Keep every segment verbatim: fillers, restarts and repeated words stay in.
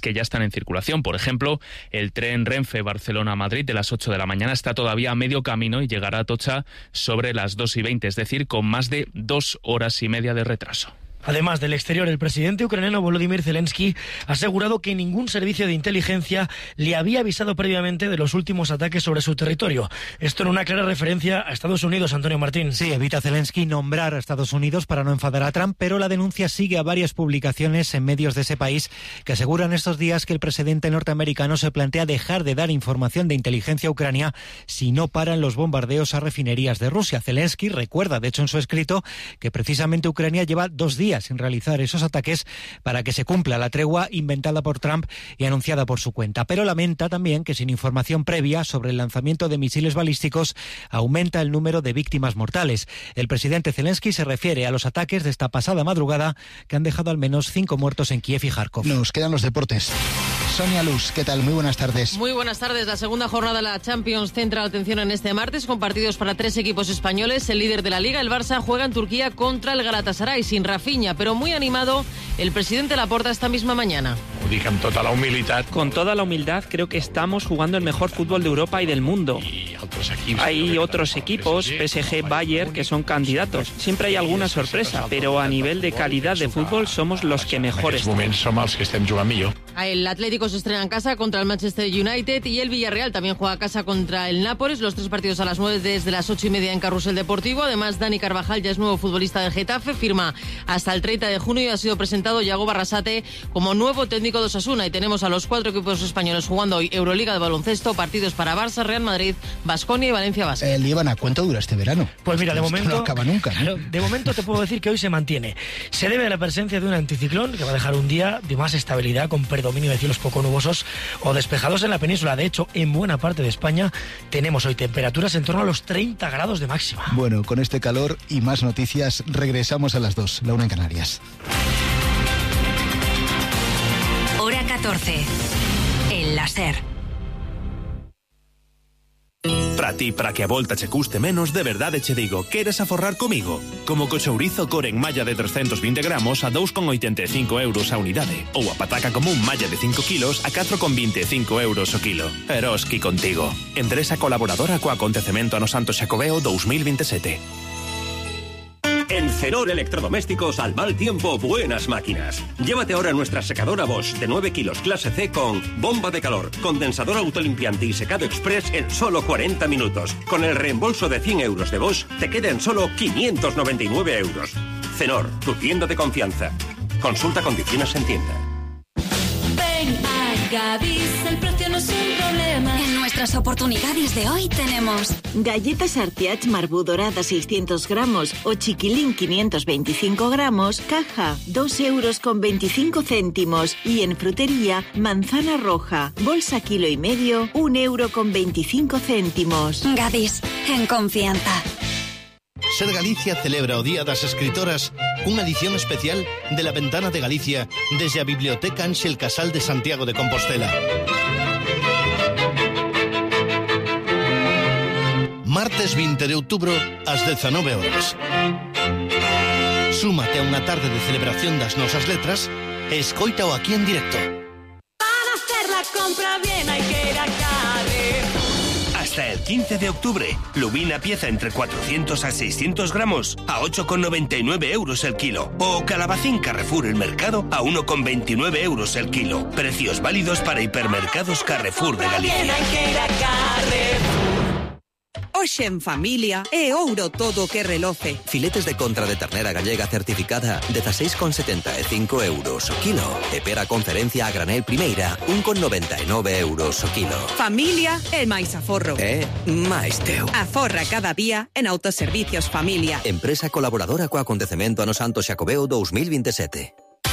que ya están en circulación. Por ejemplo, el tren Renfe Barcelona-Madrid de las ocho de la mañana está todavía a medio camino y llegará a Atocha sobre las dos y veinte, es decir, con más de dos horas y media de retraso. Además del exterior, el presidente ucraniano Volodymyr Zelensky ha asegurado que ningún servicio de inteligencia le había avisado previamente de los últimos ataques sobre su territorio. Esto en una clara referencia a Estados Unidos, Antonio Martín. Sí, evita Zelensky nombrar a Estados Unidos para no enfadar a Trump, pero la denuncia sigue a varias publicaciones en medios de ese país que aseguran estos días que el presidente norteamericano se plantea dejar de dar información de inteligencia a Ucrania si no paran los bombardeos a refinerías de Rusia. Zelensky recuerda, de hecho, en su escrito, que precisamente Ucrania lleva dos días sin realizar esos ataques para que se cumpla la tregua inventada por Trump y anunciada por su cuenta. Pero lamenta también que sin información previa sobre el lanzamiento de misiles balísticos aumenta el número de víctimas mortales. El presidente Zelensky se refiere a los ataques de esta pasada madrugada que han dejado al menos cinco muertos en Kiev y Kharkov. Nos quedan los deportes. Sonia Luz, ¿qué tal? Muy buenas tardes. Muy buenas tardes. La segunda jornada de la Champions centra la atención en este martes con partidos para tres equipos españoles. El líder de la Liga, el Barça, juega en Turquía contra el Galatasaray sin Rafinha, pero muy animado el presidente Laporta esta misma mañana. Con toda la humildad. Con toda la humildad, creo que estamos jugando el mejor fútbol de Europa y del mundo. Y otros equipos, hay otros equipos, P S G, Bayern, que son candidatos. Siempre hay alguna sorpresa, pero a nivel de calidad de fútbol somos los que mejores. Som els que estem jugant millor. El Atlético se estrena en casa contra el Manchester United y el Villarreal también juega a casa contra el Nápoles. Los tres partidos a las nueve desde las ocho y media en Carrusel Deportivo. Además, Dani Carvajal ya es nuevo futbolista del Getafe, firma hasta el treinta de junio y ha sido presentado Yago Barrasate como nuevo técnico de Osasuna. Y tenemos a los cuatro equipos españoles jugando hoy Euroliga de baloncesto, partidos para Barça, Real Madrid, Baskonia y Valencia Basket. Eh, Líbana, ¿cuánto dura este verano? Pues mira, de Esto momento no acaba nunca, ¿no? Claro, de momento te puedo decir que hoy se mantiene. Se debe a la presencia de un anticiclón que va a dejar un día de más estabilidad con predominio de cielos poco nubosos o despejados en la península. De hecho, en buena parte de España tenemos hoy temperaturas en torno a los treinta grados de máxima. Bueno, con este calor y más noticias regresamos a las dos, la una en Canarias. Hora catorce. El láser. Para ti, para que a volta che custe menos, de verdade che digo, queres aforrar comigo? Como co chourizo core en malla de trescentos vinte gramos a dous con oitenta e cinco euros a unidade, ou a pataca común malla de cinco kilos a catro con vinte e cinco euros o kilo. Eroski contigo. Empresa colaboradora co acontecemento ano Santo Xacobeo dos mil veintisiete. En Cenor Electrodomésticos, al mal tiempo, buenas máquinas. Llévate ahora nuestra secadora Bosch de nueve kilos clase C con bomba de calor, condensador autolimpiante y secado express en solo cuarenta minutos. Con el reembolso de cien euros de Bosch, te queda en solo quinientos noventa y nueve euros. Cenor, tu tienda de confianza. Consulta condiciones en tienda. Ven a Gadis, el precio no es un problema. En nuestras oportunidades de hoy tenemos galletas Artiach Marbú dorada seiscientos gramos o chiquilín quinientos veinticinco gramos, caja dos euros con veinticinco céntimos. Y en frutería, manzana roja, bolsa kilo y medio, un euro con veinticinco céntimos. Gadis, en confianza. Ser Galicia celebra o Día das Escritoras cunha edición especial de La Ventana de Galicia desde a Biblioteca Ángel Casal de Santiago de Compostela. Martes veinte de outubro ás dezanove horas. Súmate a unha tarde de celebración das nosas letras e escoítao aquí en directo. Para hacer la compra bien hay que ir a Carrefour. Hasta el quince de octubre, lubina pieza entre cuatrocientos a seiscientos gramos a ocho con noventa y nueve euros el kilo. O calabacín Carrefour el mercado a uno con veintinueve euros el kilo. Precios válidos para hipermercados Carrefour de Galicia. Bien hay que ir a Carrefour. Hoxe en familia é ouro todo o que reloce. Filetes de contra de ternera gallega certificada dezasseis con setenta e cinco euros o kilo. E pera conferencia a granel primeira un con noventa e nove euros o kilo. Familia é máis aforro. É máis teu. Aforra cada día en Autoservicios Familia. Empresa colaboradora co acontecemento ano Santo Xacobeo dos mil veintisiete.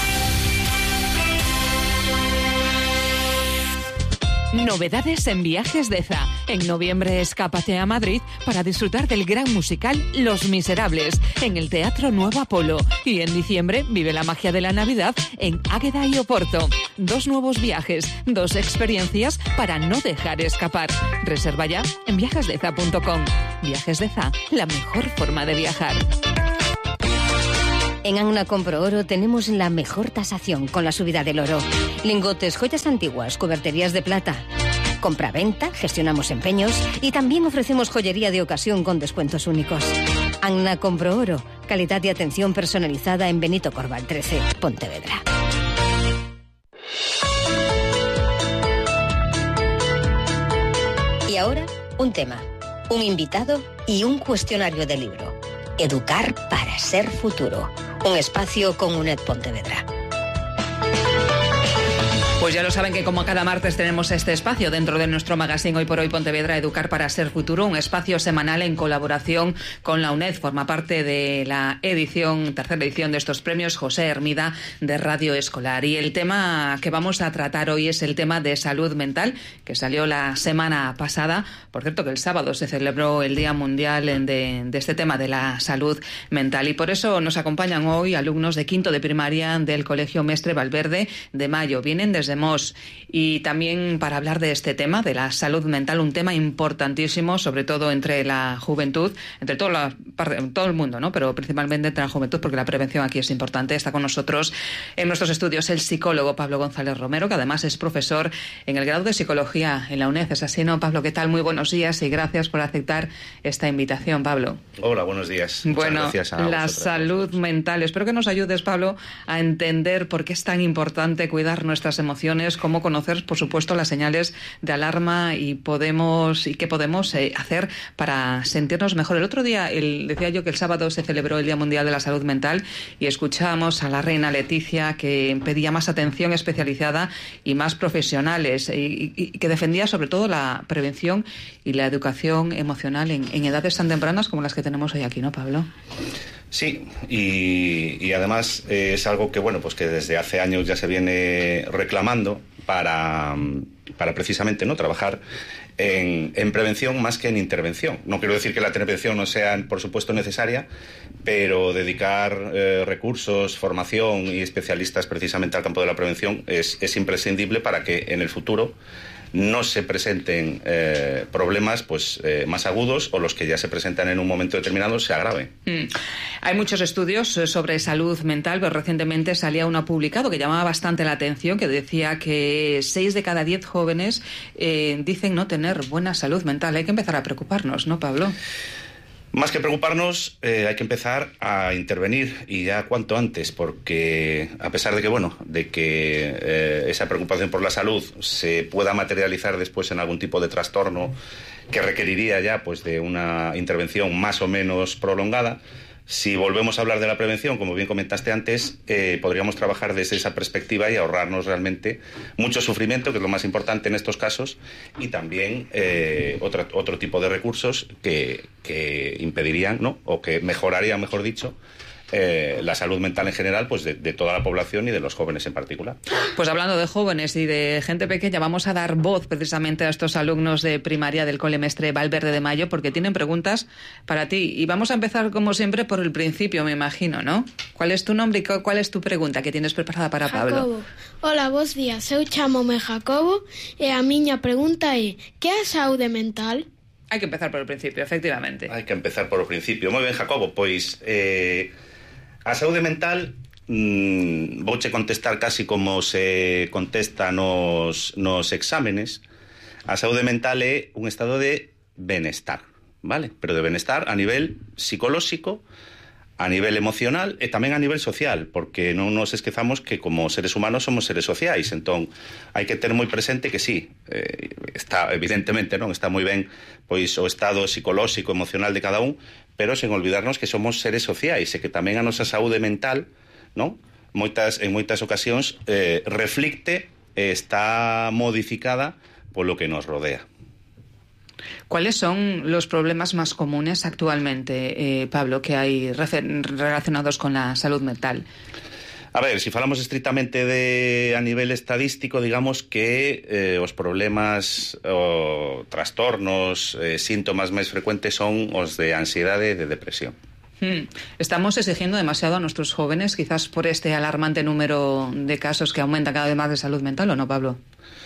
Novedades en Viajes Deza. En noviembre escápate a Madrid para disfrutar del gran musical Los Miserables en el Teatro Nuevo Apolo. Y en diciembre vive la magia de la Navidad en Águeda y Oporto. Dos nuevos viajes, dos experiencias para no dejar escapar. Reserva ya en viajes deza punto com. Viajes Deza, la mejor forma de viajar. En Agna Compro Oro tenemos la mejor tasación con la subida del oro. Lingotes, joyas antiguas, cuberterías de plata. Compra-venta, gestionamos empeños y también ofrecemos joyería de ocasión con descuentos únicos. Agna Compro Oro, calidad y atención personalizada en Benito Corval trece, Pontevedra. Y ahora, un tema, un invitado y un cuestionario de libro. Educar para ser futuro. Un espacio con UNED Pontevedra. Pues ya lo saben que como cada martes tenemos este espacio dentro de nuestro magazine Hoy por Hoy Pontevedra, Educar para Ser Futuro, un espacio semanal en colaboración con la UNED. Forma parte de la edición, tercera edición de estos premios José Hermida de Radio Escolar. Y el tema que vamos a tratar hoy es el tema de salud mental, que salió la semana pasada. Por cierto, que el sábado se celebró el Día Mundial de, de este tema de la salud mental. Y por eso nos acompañan hoy alumnos de quinto de primaria del Colegio Mestre Valverde de Mayo. Vienen desde Mos, y también para hablar de este tema, de la salud mental, un tema importantísimo, sobre todo entre la juventud, entre toda la, todo el mundo, ¿no? Pero principalmente entre la juventud, porque la prevención aquí es importante. Está con nosotros en nuestros estudios el psicólogo Pablo González Romero, que además es profesor en el grado de Psicología en la UNED. ¿Es así, no, Pablo? ¿Qué tal? Muy buenos días y gracias por aceptar esta invitación, Pablo. Hola, buenos días. Muchas bueno, gracias a la vosotras. salud mental. Espero que nos ayudes, Pablo, a entender por qué es tan importante cuidar nuestras emociones, cómo conocer, por supuesto, las señales de alarma y podemos y qué podemos eh, hacer para sentirnos mejor. El otro día, el, decía yo que el sábado se celebró el Día Mundial de la Salud Mental y escuchábamos a la reina Leticia que pedía más atención especializada y más profesionales y, y, y que defendía sobre todo la prevención y la educación emocional en, en edades tan tempranas como las que tenemos hoy aquí, ¿no, Pablo? Sí, y, y además eh, es algo que bueno, pues que desde hace años ya se viene reclamando para, para precisamente no trabajar en, en prevención más que en intervención. No quiero decir que la intervención no sea, por supuesto, necesaria, pero dedicar eh, recursos, formación y especialistas precisamente al campo de la prevención es, es imprescindible para que en el futuro no se presenten eh, problemas pues eh, más agudos o los que ya se presentan en un momento determinado se agraven. Mm. Hay muchos estudios sobre salud mental, pero recientemente salía uno publicado que llamaba bastante la atención, que decía que seis de cada diez jóvenes eh, dicen no tener buena salud mental. Hay que empezar a preocuparnos, ¿no, Pablo? Más que preocuparnos, eh, hay que empezar a intervenir y ya cuanto antes, porque a pesar de que, bueno, de que eh, esa preocupación por la salud se pueda materializar después en algún tipo de trastorno que requeriría ya pues de una intervención más o menos prolongada, si volvemos a hablar de la prevención, como bien comentaste antes, eh, podríamos trabajar desde esa perspectiva y ahorrarnos realmente mucho sufrimiento, que es lo más importante en estos casos, y también eh, otro, otro tipo de recursos que, que impedirían, ¿no? O que mejorarían, mejor dicho, Eh, la salud mental en general, pues de, de toda la población y de los jóvenes en particular. Pues hablando de jóvenes y de gente pequeña, vamos a dar voz precisamente a estos alumnos de primaria del Cole Mestre Valverde de Mayo, porque tienen preguntas para ti. Y vamos a empezar, como siempre, por el principio, me imagino, ¿no? ¿Cuál es tu nombre y cuál es tu pregunta que tienes preparada para Pablo? Jacobo. Hola, bos días. Eu chamome Jacobo e a miña pregunta é: que é a saúde mental? Hay que empezar por el principio, efectivamente. Hay que empezar por el principio. Moi ben, Jacobo, pois... Eh... A saúde mental, mmm, vouche contestar casi como se contesta nos, nos exámenes. A saúde mental é un estado de benestar, vale? Pero de benestar a nivel psicolóxico, a nivel emocional e tamén a nivel social, porque non nos esquezamos que como seres humanos somos seres sociais, entón hai que ter moi presente que sí, eh, está evidentemente, non está moi ben pois o estado psicolóxico, emocional de cada un, pero sen olvidarnos que somos seres sociais e que tamén a nosa saúde mental, non? Moitas, en moitas ocasións eh, reflicte e está modificada polo que nos rodea. ¿Cuáles son los problemas más comunes actualmente, eh, Pablo, que hay relacionados con la salud mental? A ver, si falamos estrictamente de a nivel estadístico, digamos que eh, os problemas o trastornos, eh, síntomas máis frecuentes son os de ansiedade e de depresión. Hmm. Estamos exigiendo demasiado a nuestros jóvenes, quizás por este alarmante número de casos que aumenta cada vez más de salud mental, ¿o no, Pablo?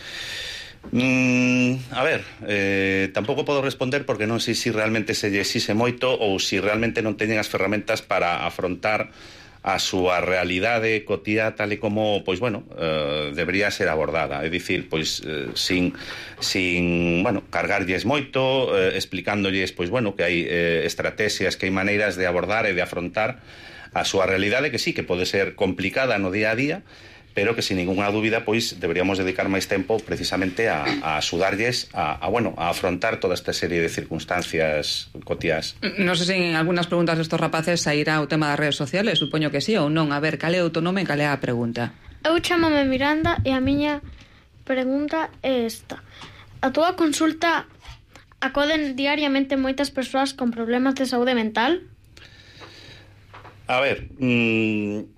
Mm, a ver, eh, tampouco podo responder porque non sei se realmente se lle exise moito ou se realmente non teñen as ferramentas para afrontar a súa realidade cotiá tal e como, pois, bueno, eh, debería ser abordada. É dicir, pois, eh, sin, sin, bueno, cargarlles moito, eh, explicándolles, pois, bueno, que hai eh, estrategias, que hai maneiras de abordar e de afrontar a súa realidade, que sí, que pode ser complicada no día a día, pero que sin ninguna dúbida pois deberíamos dedicar máis tempo precisamente a, a axudarlles a, a, bueno, a afrontar toda esta serie de circunstancias cotiás. Non sei se en algunhas preguntas destos rapaces sairá o tema das redes sociales, supoño que sí ou non. A ver, cal é o teu nome e cal é a pregunta? Eu chamame Miranda e a miña pregunta é esta. A túa consulta acoden diariamente moitas persoas con problemas de saúde mental? A ver, mmm...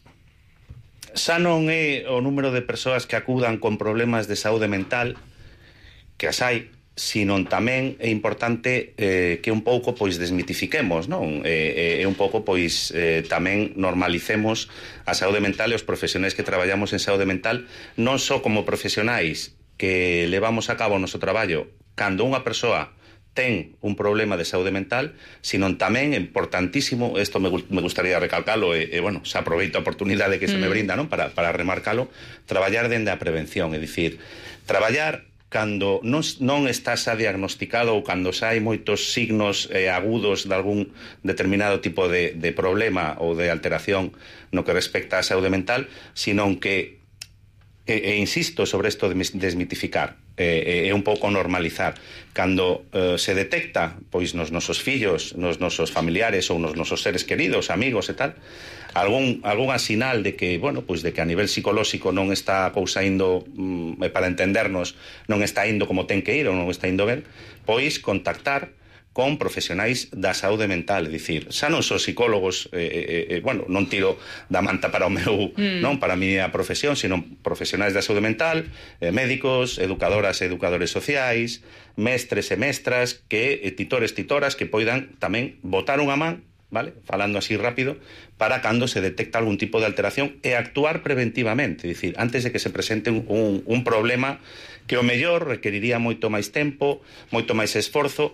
xa non é o número de persoas que acudan con problemas de saúde mental, que as hai, sino tamén é importante eh, que un pouco pois desmitifiquemos, non? É eh, eh, un pouco pois eh, tamén normalicemos a saúde mental e os profesionais que traballamos en saúde mental, non só como profesionais que levamos a cabo o noso traballo cando unha persoa ten un problema de saúde mental, sino tamén, importantísimo, isto me, me gustaría recalcalo, e, e bueno, se aproveito a oportunidade que se me brinda, non, para, para remarcalo, traballar dende a prevención, é dicir, traballar cando non, non está xa diagnosticado ou cando xa hai moitos signos eh, agudos de algún determinado tipo de, de problema ou de alteración no que respecta á saúde mental, sino que, e, e insisto sobre isto de desmitificar, é eh, un pouco normalizar. Cando eh, se detecta pois nos nosos fillos, nos nosos familiares ou nos nosos seres queridos, amigos e tal, algún algunha sinal de que, bueno, pois de que a nivel psicolóxico non está a cousa indo, mm, para entendernos, non está indo como ten que ir ou non está indo ben, pois contactar con profesionais da saúde mental, é dicir, xa non son psicólogos, eh, eh, bueno, non tiro da manta para o meu, mm. non, para a miña profesión, sino profesionais da saúde mental, eh, médicos, educadoras e educadores sociais, mestres e mestras, que eh, titores, titoras, que poidan tamén botar unha man, vale, falando así rápido, para cando se detecta algún tipo de alteración e actuar preventivamente, é dicir, antes de que se presente un, un, un problema que o mellor requeriría moito máis tempo, moito máis esforzo,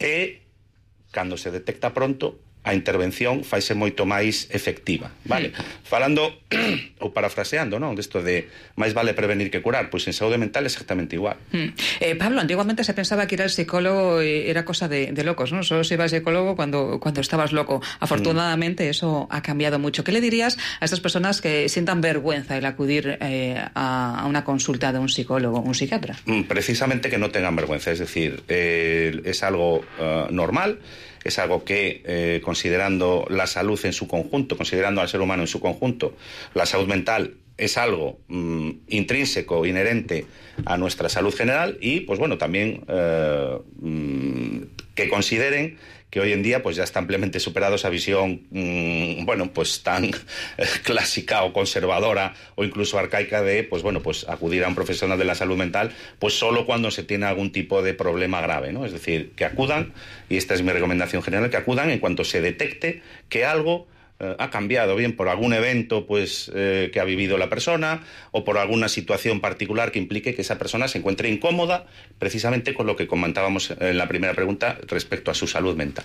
e cando se detecta pronto a intervención faise moito máis efectiva, vale? Mm. Falando ou parafraseando, non, desto de máis vale prevenir que curar, pois en saúde mental é exactamente igual. Mm. Eh, Pablo, antiguamente se pensaba que ir al psicólogo era cosa de, de locos, ¿no? Solo se iba al psicólogo cuando, cuando estabas loco. Afortunadamente mm. eso ha cambiado mucho. ¿Qué le dirías a estas personas que sientan vergüenza el acudir eh, a, a una consulta de un psicólogo, un psiquiatra? Mm, precisamente que no tengan vergüenza, es decir, eh, es algo uh, normal. Es algo que, eh, considerando la salud en su conjunto, considerando al ser humano en su conjunto, la salud mental es algo mmm, intrínseco, inherente a nuestra salud general y, pues bueno, también eh, mmm, que consideren que hoy en día pues ya está ampliamente superado esa visión mmm, bueno, pues tan eh, clásica o conservadora o incluso arcaica de, pues bueno, pues acudir a un profesional de la salud mental pues solo cuando se tiene algún tipo de problema grave, ¿no? Es decir, que acudan, y esta es mi recomendación general, que acudan en cuanto se detecte que algo Eh, ha cambiado, bien por algún evento pues eh, que ha vivido la persona o por alguna situación particular que implique que esa persona se encuentre incómoda precisamente con lo que comentábamos en la primera pregunta respecto a su salud mental.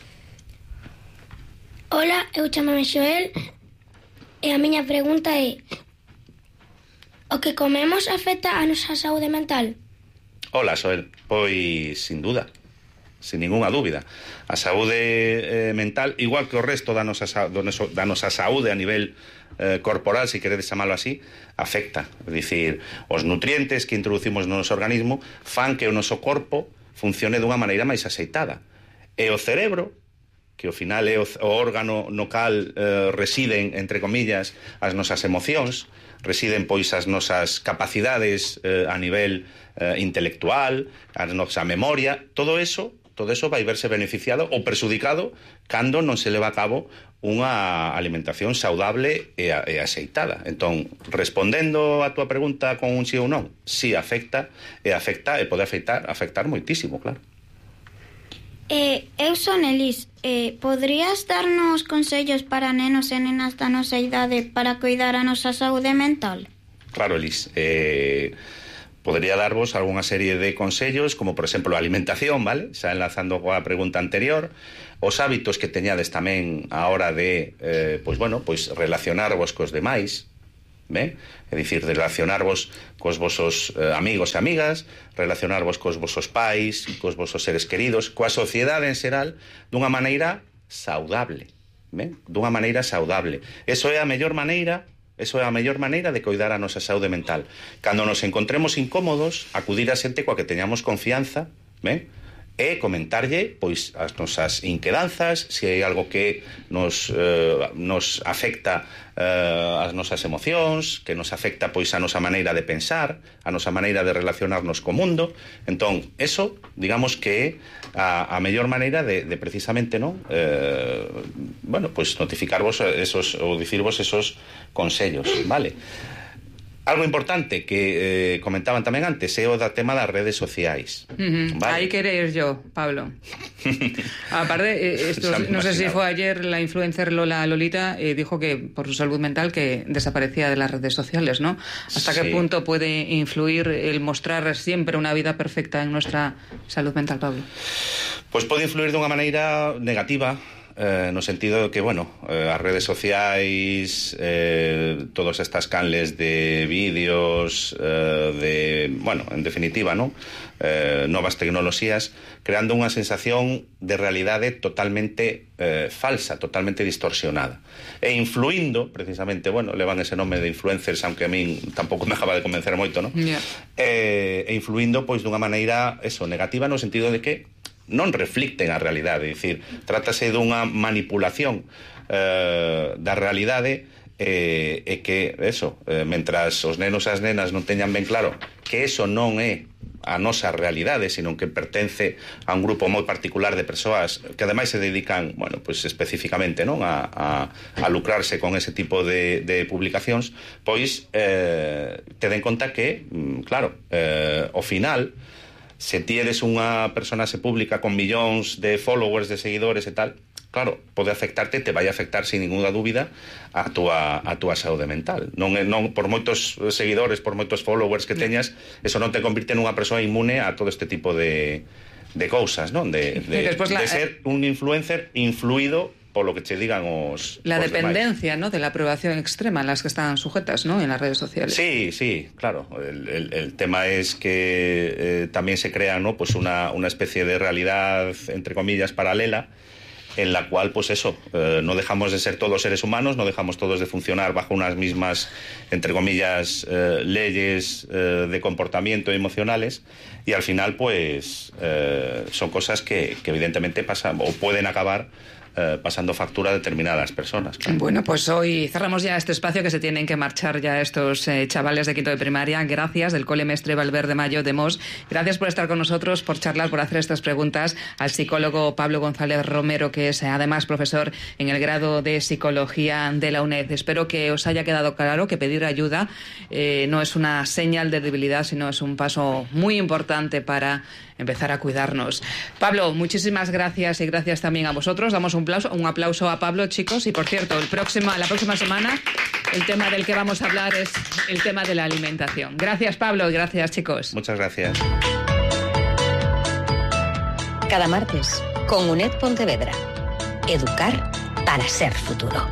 Hola, eu chamame Xoel e a miña pregunta é: o que comemos afecta a nosa saúde mental? Hola, Xoel, pois sin duda, sin ninguna dúbida. A saúde eh, mental, igual que o resto da nosa, da nosa saúde a nivel eh, corporal, se si queredes chamalo así, afecta. É dicir, os nutrientes que introducimos no noso organismo fan que o noso corpo funcione dunha maneira máis aceitada. E o cerebro, que ao final é o, o órgano no cal eh, residen, entre comillas, as nosas emocións, residen pois as nosas capacidades eh, a nivel eh, intelectual, a nosa memoria, todo eso todo eso vai verse beneficiado ou perxudicado cando non se leva a cabo unha alimentación saudable e, a, e aceitada. Entón, respondendo a túa pregunta con un sí ou non, sí afecta, e afecta, e pode afectar, afectar moitísimo, claro. Eh, eu son Elis. Eh, podrías darnos consellos para nenos e nenas da nosa idade para cuidar a nosa saúde mental? Claro, Elis. Eh... Podría darvos algunha serie de consellos, como por exemplo a alimentación, vale? Xa enlazando coa pregunta anterior, os hábitos que teñades tamén a hora de, eh, pois bueno, pois relacionarvos cos demais, ¿ve? É dicir, relacionarvos cos vosos eh, amigos e amigas, relacionarvos cos vosos pais, cos vosos seres queridos, coa sociedade en xeral, dunha maneira saudable, ¿ve? Dunha maneira saudable. Eso é a mellor maneira, eso é a mellor maneira de coidar a nosa saúde mental. Cando nos encontremos incómodos, acudir a xente coa que teñamos confianza, ¿ve? E comentarlle pois as nosas inquedanzas, se hai algo que nos, eh, nos afecta eh, as nosas emocións, que nos afecta pois a nosa maneira de pensar, a nosa maneira de relacionarnos co mundo. Entón, eso, digamos que é a, a mellor maneira de, de precisamente, non? Eh, bueno, pois notificarvos esos, ou dicirvos esos consellos, vale? Algo importante que eh, comentaban tamén antes é o da tema das redes sociais. Uh-huh. Vale. Ahí quería ir yo, Pablo. Aparte, eh, esto, no sé si fue ayer la influencer Lola Lolita eh, dijo que por su salud mental que desaparecía de las redes sociales, ¿no? ¿Hasta sí. qué punto puede influir el mostrar siempre una vida perfecta en nuestra salud mental, Pablo? Pues pode influir dunha maneira negativa, Eh, no sentido de que, bueno, eh, as redes sociais, eh, todas estas canles de vídeos, eh, de, bueno, en definitiva, ¿no? Eh, novas tecnoloxías, creando unha sensación de realidade totalmente eh, falsa, totalmente distorsionada. E influindo, precisamente, bueno, levan ese nome de influencers, aunque a min tampouco me acaba de convencer moito, ¿no? Yeah. Eh, e influindo, pois, dunha maneira, eso, negativa, no sentido de que non reflicten a realidade, é dicir, trátase dunha manipulación eh, da realidade eh, e que, eso, eh, mentras os nenos e as nenas non teñan ben claro que eso non é a nosa realidade, sino que pertence a un grupo moi particular de persoas que ademais se dedican, bueno, pues especificamente, non, a, a, a lucrarse con ese tipo de, de publicacións, pois eh, te den conta que, claro, eh, ao final, se ti eres unha persona se pública con millóns de followers, de seguidores e tal, claro, pode afectarte, te vai afectar sin ninguna dúbida a túa, a túa saúde mental. Non, non, por moitos seguidores, por moitos followers que teñas, eso non te convirte nunha persoa inmune a todo este tipo de, de cousas, non? De, de, la, de ser un influencer influido por lo que te digan os... La os dependencia, demais. ¿no?, de la aprobación extrema a las que están sujetas, ¿no?, en las redes sociales. Sí, sí, claro. El, el, el tema es que eh, también se crea, ¿no?, pues una, una especie de realidad, entre comillas, paralela, en la cual, pues eso, eh, no dejamos de ser todos seres humanos, no dejamos todos de funcionar bajo unas mismas, entre comillas, eh, leyes eh, de comportamiento emocionales, y al final, pues, eh, son cosas que, que evidentemente pasan o pueden acabar Eh, pasando factura a determinadas personas. Claro. Bueno, pues hoy cerramos ya este espacio, que se tienen que marchar ya estos eh, chavales de quinto de primaria. Gracias, del Cole Mestre Valverde Mayo de Mos. Gracias por estar con nosotros, por charlar, por hacer estas preguntas al psicólogo Pablo González Romero, que es eh, además profesor en el grado de Psicología de la UNED. Espero que os haya quedado claro que pedir ayuda eh, no es una señal de debilidad, sino es un paso muy importante para empezar a cuidarnos. Pablo, muchísimas gracias, y gracias también a vosotros. Damos un aplauso, un aplauso a Pablo, chicos. Y por cierto, el próximo, la próxima semana el tema del que vamos a hablar es el tema de la alimentación. Gracias, Pablo, y gracias, chicos. Muchas gracias. Cada martes, con UNED Pontevedra. Educar para ser futuro.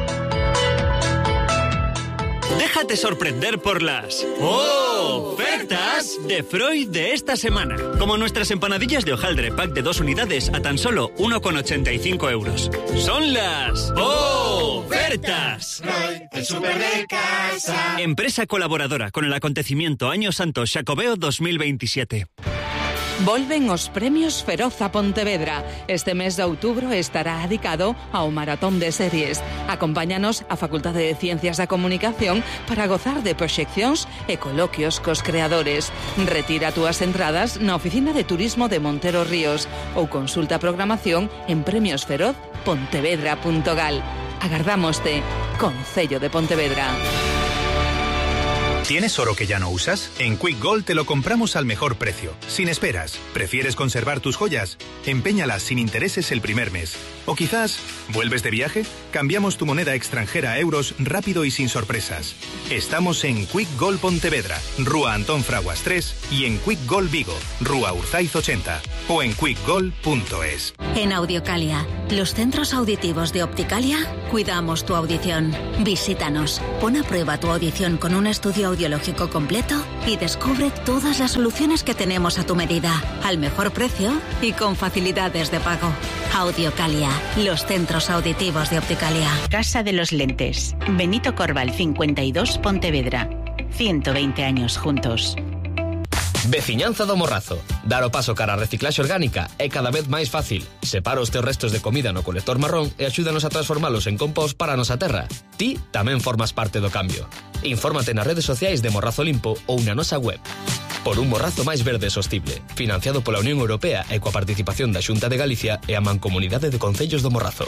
Déjate sorprender por las ofertas de Freud de esta semana. Como nuestras empanadillas de hojaldre pack de dos unidades a tan solo uno con ochenta y cinco euros. Son las ofertas. Freud, el súper de casa. Empresa colaboradora con el acontecimiento Año Santo Xacobeo dos mil veintisiete. Volven os premios Feroz a Pontevedra. Este mes de outubro estará dedicado ao maratón de series. Acompáñanos á Facultade de Ciencias da Comunicación para gozar de proxeccións e coloquios cos creadores. Retira túas entradas na Oficina de Turismo de Montero Ríos ou consulta a programación en premios feroz pontevedra punto gal. Agardámoste, Concello de Pontevedra. ¿Tienes oro que ya no usas? En Quick Gold te lo compramos al mejor precio, sin esperas. ¿Prefieres conservar tus joyas? Empeñalas sin intereses el primer mes. ¿O quizás vuelves de viaje? Cambiamos tu moneda extranjera a euros rápido y sin sorpresas. Estamos en Quick Gold Pontevedra, Rúa Antón Fraguas tres y en Quick Gold Vigo, Rúa Urzaiz ochenta o en quick gold punto es. En Audiocalia, los centros auditivos de Opticalia, cuidamos tu audición. Visítanos, pon a prueba tu audición con un estudio audiológico completo y descubre todas las soluciones que tenemos a tu medida, al mejor precio y con facilidades de pago. Audiocalia, los centros auditivos de Opticalia. Casa de los Lentes, Benito Corval cincuenta y dos, Pontevedra. ciento veinte años juntos. Veciñanza do Morrazo. Dar o paso cara a reciclaxe orgánica é cada vez máis fácil. Separa os teus restos de comida no colector marrón e axúdanos a transformalos en compost para a nosa terra. Ti tamén formas parte do cambio. Infórmate nas redes sociais de Morrazo Limpo ou na nosa web. Por un Morrazo máis verde e sostible. Financiado pola Unión Europea e coa participación da Xunta de Galicia e a Mancomunidade de Concellos do Morrazo.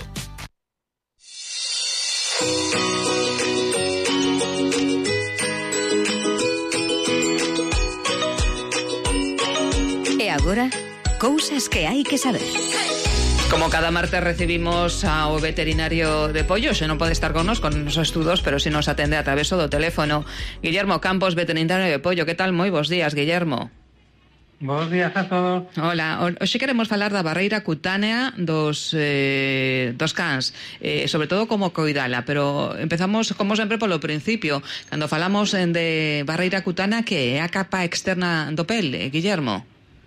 Agora, cousas que hai que saber. Como cada martes recibimos ao veterinario de pollo, se non pode estar con nos con os estudos, pero si nos atende a través do teléfono. Guillermo Campos, veterinario de pollo. Que tal? Moi bons días, Guillermo. Bos días a todos. Hola, hoxe queremos falar da barreira cutánea dos eh, dos cans, eh, sobre todo como coidala, pero empezamos como sempre polo principio. Cando falamos de barreira cutánea, que é a capa externa do pel, eh, Guillermo?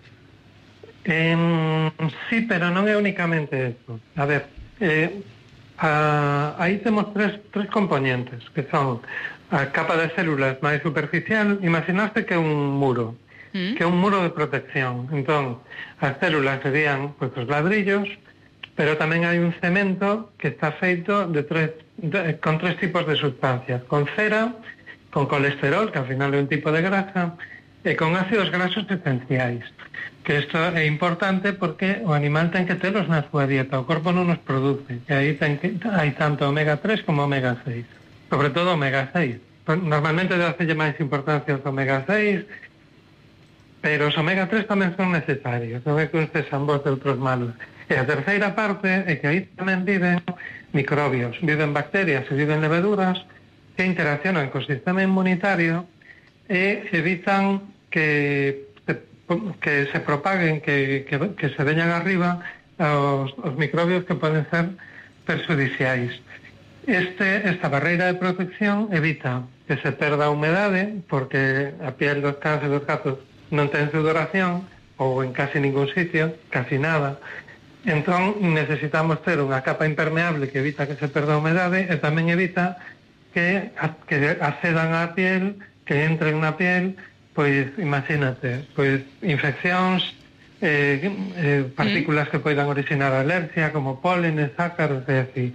Eh, sí, pero non é únicamente eso. A ver, eh, a, aí temos tres, tres componentes, que son a capa de células máis superficial. Imaginaste que é un muro, mm. que é un muro de protección. Entón, as células serían pues, os ladrillos, pero tamén hai un cemento que está feito de tres, de, con tres tipos de sustancias. Con cera, con colesterol, que ao final é un tipo de grasa, e con ácidos grasos esenciais. Que isto é importante porque o animal ten que telos na súa dieta, o corpo non nos produce, e aí ten que, hai tanto omega tres como omega seis, sobre todo omega seis. Normalmente dáselle máis importancia aos omega seis, pero os omega tres tamén son necesarios, non é que uns sean bons de outros malos. E a terceira parte é que aí tamén viven microbios, viven bacterias e viven leveduras que interaccionan co sistema inmunitario e evitan que que se propaguen, que, que, que se veñan arriba os, os microbios que poden ser perjudiciais. Este, esta barreira de protección evita que se perda a humedade, porque a piel dos cans e dos gatos non ten sudoración, ou en casi ningún sitio, casi nada. Entón, necesitamos ter unha capa impermeable que evita que se perda a humedade e tamén evita que, que accedan á piel, que entren na piel. Pois, imagínate, pois infeccións, eh, eh, partículas mm. que poidan originar alergia, como pólenes, ácaros e así.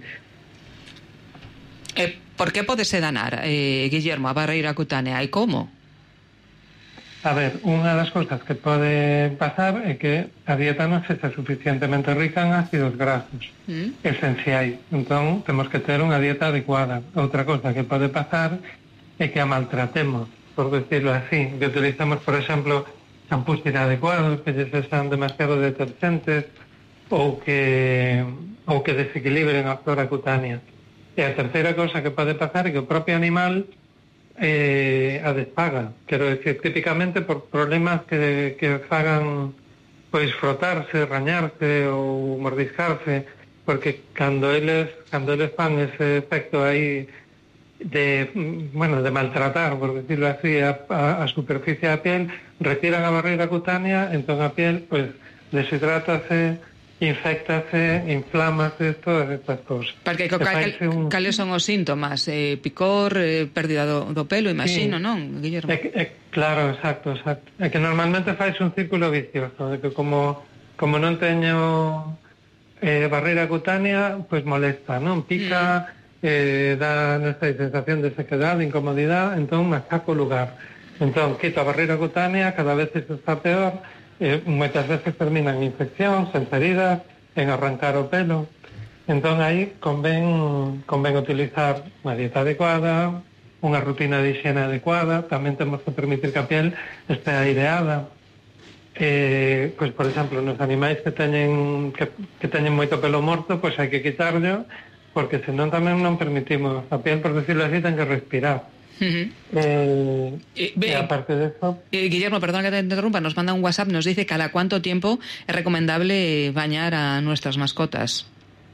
Eh, por que pode se danar, eh, Guillermo, a barreira cutánea, e como? A ver, unha das cousas que pode pasar é que a dieta non sexa suficientemente rica en ácidos grasos mm. esenciais. Entón, temos que ter unha dieta adecuada. Outra cosa que pode pasar é que a maltratemos, por decirlo así, que utilizamos, por exemplo, champús inadecuados, que sean demasiado detergentes ou que ou que desequilibren a flora cutánea. E a terceira cosa que pode pasar é que o propio animal eh, a despaga. Quero decir, típicamente por problemas que, que fagan pois frotarse, rañarse ou mordiscarse, porque cando eles, cando eles fan ese efecto aí de, bueno, de maltratar, por decirlo así, a, a, a superficie da piel, retiran a barreira cutánea, entón a piel, pues, deshidrátase, infectase, inflámase, todas estas cosas. Porque cal, cal, un... cales son os síntomas? Eh, picor, eh, pérdida do, do pelo, imagino, sí. Non, Guillermo? É, é, claro, exacto, exacto. É que normalmente fais un círculo vicioso, de que como, como non teño eh, barreira cutánea, pues molesta, non? Pica... Mm. Eh, dá esta sensación de sequedad, de incomodidad, entón me saco o lugar. Entón, quito a barreira cutánea, cada vez isto está peor, eh, moitas veces terminan en infeccións, en feridas, en arrancar o pelo. Entón, aí convén, convén utilizar unha dieta adecuada, unha rutina de higiene adecuada, tamén temos que permitir que a piel este aireada. Eh, pois, por exemplo, nos animais que teñen que, que teñen moito pelo morto, pois hai que quitarlo, porque senón tamén non permitimos, a piel, por decirlo así, ten que respirar. Uh-huh. Eh, eh, y aparte de eso... Eh, Guillermo, perdón que te interrumpa, nos manda un WhatsApp, nos dice cada cuánto tiempo es recomendable bañar a nuestras mascotas.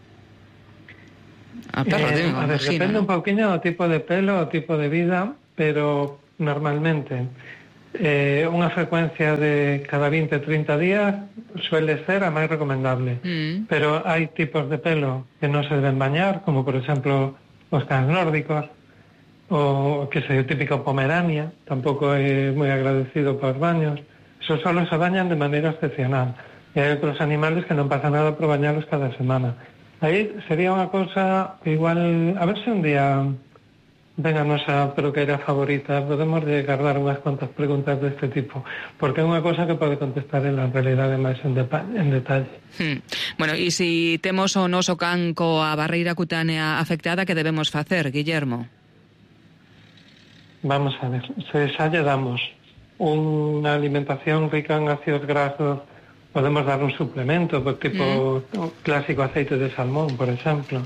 A perro, eh, digo, a ver, imagino, depende ¿no? un pouquiño do tipo de pelo, o tipo de vida, pero normalmente eh, unha frecuencia de cada veinte a trinta días suele ser a máis recomendable. Mm. Pero hai tipos de pelo que non se deben bañar, como por exemplo os cans nórdicos, o que sei, o típico Pomerania, tampouco é moi agradecido para os baños. Eso solo se bañan de maneira excepcional. E hai outros animales que non pasa nada por bañarlos cada semana. Aí sería unha cosa que igual, a ver se un día ven a nosa peluqueira favorita, podemos de guardar unhas cuantas preguntas deste tipo, porque é unha cosa que pode contestar en la realidade máis en, en detalle. Hmm. Bueno, e se temos o noso can coa barreira cutánea afectada, que debemos facer, Guillermo? Vamos a ver, se xa lle damos unha alimentación rica en ácidos grasos, podemos dar un suplemento, pues, tipo mm. clásico aceite de salmón, por exemplo.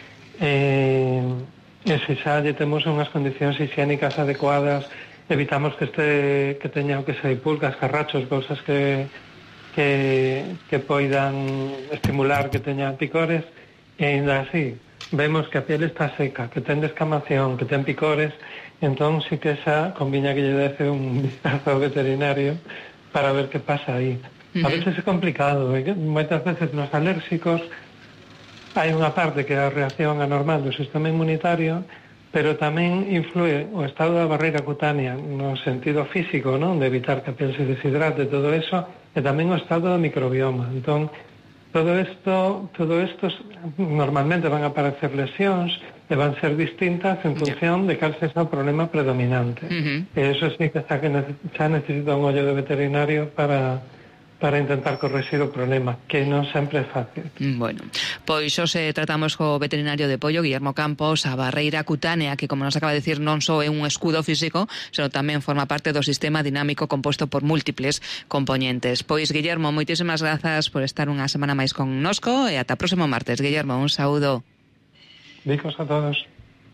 Eh, e se xa lle temos unhas condicións higiénicas adecuadas, evitamos que este que teña que sei pulgas, carrachos, cousas que que que poidan estimular que teña picores, e ainda así vemos que a piel está seca, que ten descamación, que ten picores, entón sí que xa conviña que lle dese un vistazo ao veterinario para ver que pasa aí. A veces é complicado, eh? Moitas veces nos alérxicos hai unha parte que é a reacción anormal do sistema inmunitario, pero tamén influe o estado da barreira cutánea no sentido físico, non? De evitar que a piel se deshidrate, todo eso, e tamén o estado do microbioma. Entón, todo isto, todo isto normalmente van a aparecer lesións e van ser distintas en función de cal sexa o problema predominante. Uh-huh. E eso sí que xa, que nece- xa necesita un ollo de veterinario para... para intentar corregir o problema, que non sempre é fácil. Bueno, pois hoxe tratamos co veterinario de pollo, Guillermo Campos, a barreira cutánea, que, como nos acaba de decir, non só é un escudo físico, senón tamén forma parte do sistema dinámico composto por múltiples componentes. Pois, Guillermo, moitísimas grazas por estar unha semana máis connosco e ata o próximo martes. Guillermo, un saúdo. Bicos a todos.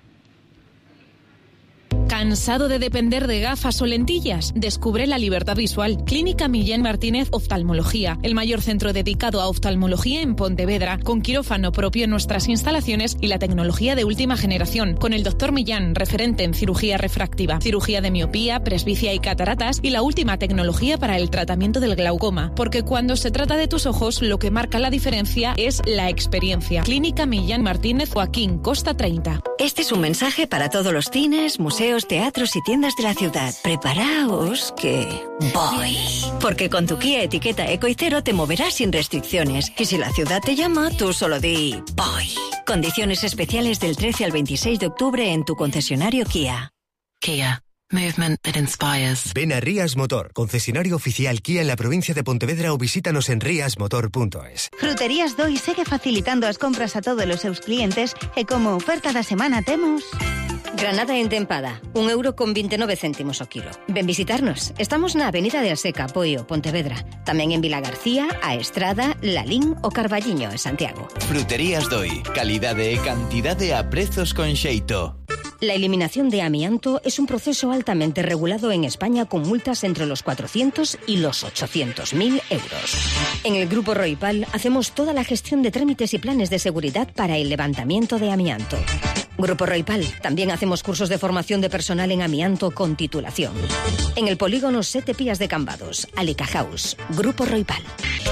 ¿Cansado de depender de gafas o lentillas? Descubre la libertad visual. Clínica Millán Martínez Oftalmología, el mayor centro dedicado a oftalmología en Pontevedra, con quirófano propio en nuestras instalaciones y la tecnología de última generación, con el doctor Millán, referente en cirugía refractiva, cirugía de miopía, presbicia y cataratas, y la última tecnología para el tratamiento del glaucoma, porque cuando se trata de tus ojos, lo que marca la diferencia es la experiencia. Clínica Millán Martínez, Joaquín Costa treinta. Este es un mensaje para todos los cines, museos, teatros y tiendas de la ciudad. Preparaos que voy. Porque con tu Kia etiqueta Eco y Cero te moverás sin restricciones. Y si la ciudad te llama, tú solo di voy. Condiciones especiales del trece al veintiséis de octubre en tu concesionario Kia. Kia. Movement that inspires. Ven a Rías Motor, concesionario oficial Kia en la provincia de Pontevedra, ou visítanos en rías motor punto es. Fruterías Doi segue facilitando as compras a todos os seus clientes e como oferta da semana temos... Granada entempada, un euro con veintinueve céntimos o kilo. Ven visitarnos. Estamos na Avenida de Aseca, Poio, Pontevedra. Tamén en Vila García, A Estrada, Lalín o Carballiño, en Santiago. Fruterías Doi. Calidade e cantidade a prezos con xeito. La eliminación de amianto es un proceso altamente regulado en España con multas entre los cuatrocientos y los ochocientos mil euros. En el Grupo Roipal hacemos toda la gestión de trámites y planes de seguridad para el levantamiento de amianto. Grupo Roipal, también hacemos cursos de formación de personal en amianto con titulación. En el polígono Sete Pías de Cambados, Alica House, Grupo Roipal.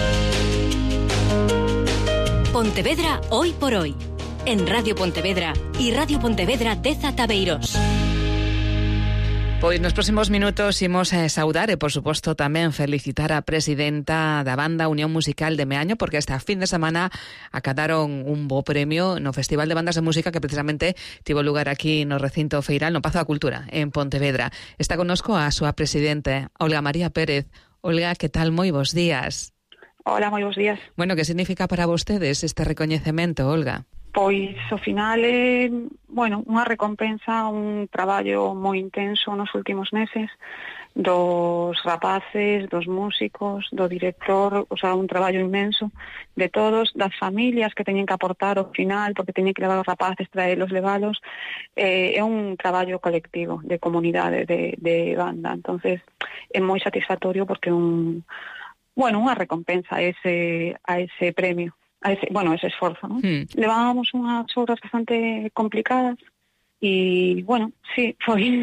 Pontevedra hoy por hoy. En Radio Pontevedra y Radio Pontevedra Deza Tabeiros. Pois nos próximos minutos imos a saudar e, por suposto, tamén felicitar a presidenta da banda Unión Musical de Meaño, porque esta fin de semana acadaron un bo premio no Festival de Bandas de Música que precisamente tivo lugar aquí no recinto feiral, no Pazo da Cultura, en Pontevedra. Está connosco a súa presidente, Olga María Pérez. Olga, que tal? Moi bons días. Hola, moi bons días. Bueno, que significa para vostedes este recoñecemento, Olga? Pois, ao final, é, bueno, unha recompensa, un traballo moi intenso nos últimos meses dos rapaces, dos músicos, do director, o sea, un traballo inmenso de todos, das familias que teñen que aportar ao final, porque teñen que levar os rapaces, traelos, levalos. Eh, é un traballo colectivo, de comunidade, de, de banda. Entonces, é moi satisfactorio porque un, bueno, unha recompensa a ese, a ese premio. A ese, bueno, ese esforzo, ¿no? Hmm. Levábamos unhas obras bastante complicadas e, bueno, sí, foi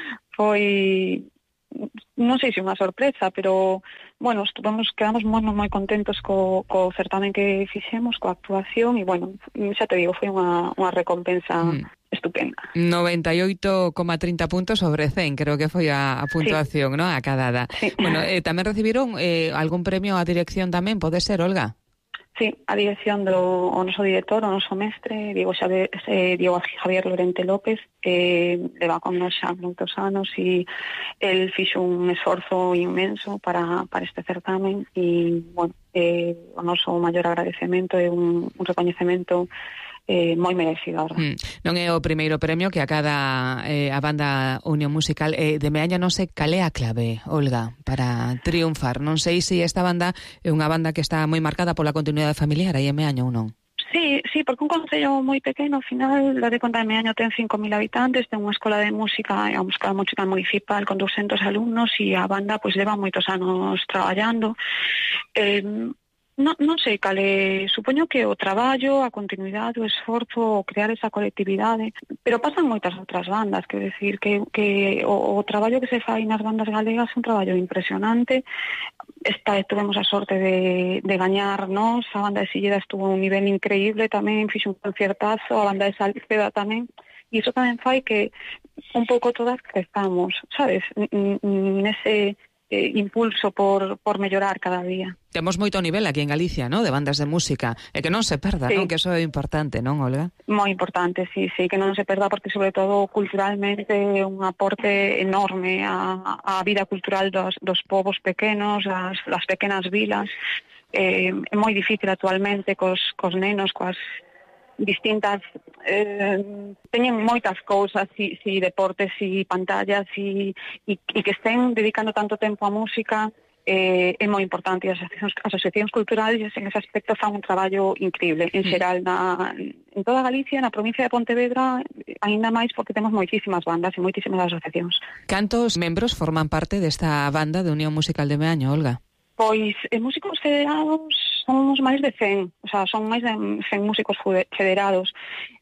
foi non sei se unha sorpresa, pero, bueno, estuvamos, quedamos moi, moi contentos co, co certamen que fixemos, coa actuación, e, bueno, xa te digo, foi unha, unha recompensa hmm. estupenda. noventa e oito coma trinta puntos sobre cen, creo que foi a, a puntuación, sí. ¿no? Acadada. Sí. Bueno, eh, tamén recibiron eh, algún premio a dirección tamén, pode ser, Olga? Sí, a dirección do o noso director, o noso mestre, Diego, Xavier, eh, Diego Javier Lorente López, que eh, leva con nos xa moitos anos e el fixo un esforzo inmenso para, para este certamen e, bueno, eh, o noso maior agradecemento é un, un recoñecemento eh, moi merecido. Mm. Non é o primeiro premio que acada eh, a banda Unión Musical eh, de Meaño. Non sei cal é a clave, Olga, para triunfar. Non sei se esta banda é unha banda que está moi marcada pola continuidade familiar aí en Meaño ou non. Sí, sí, porque un concello moi pequeno, ao final, la de conta de Meaño ten cinco mil habitantes, ten unha escola de música, unha escola de música municipal con douscentos alumnos e a banda pois leva moitos anos traballando. Eh, Non, non sei cal é, supoño que o traballo, a continuidade, o esforzo, o crear esa colectividade, pero pasan moitas outras bandas, quero decir que, que o, o traballo que se fai nas bandas galegas é un traballo impresionante. Esta tuvemos a sorte de, de gañarnos, a banda de Silleda estuvo a un nivel increíble tamén, fixo un concertazo, a banda de Salceda tamén, e iso tamén fai que un pouco todas crezamos, sabes, nese eh, impulso por, por mellorar cada día. Temos moito nivel aquí en Galicia, ¿no?, de bandas de música, e que non se perda, sí. non? Que eso é importante, non, Olga? Moi importante, sí, sí, que non se perda, porque sobre todo culturalmente é un aporte enorme á, á vida cultural dos, dos povos pequenos, as, as pequenas vilas. Eh, é moi difícil actualmente cos, cos nenos, coas distintas, eh, teñen moitas cousas, si, si deportes, si pantallas, si, e, e que estén dedicando tanto tempo á música, eh, é moi importante. As asociacións, as asociacións culturales en ese aspecto fan un traballo increíble, en xeral, na, en toda Galicia, na provincia de Pontevedra, aínda máis porque temos moitísimas bandas e moitísimas asociacións. Cantos membros forman parte desta banda de Unión Musical de Meaño, Olga? Pois, en músicos federados somos máis de cen, o sea, son máis de cen músicos federados.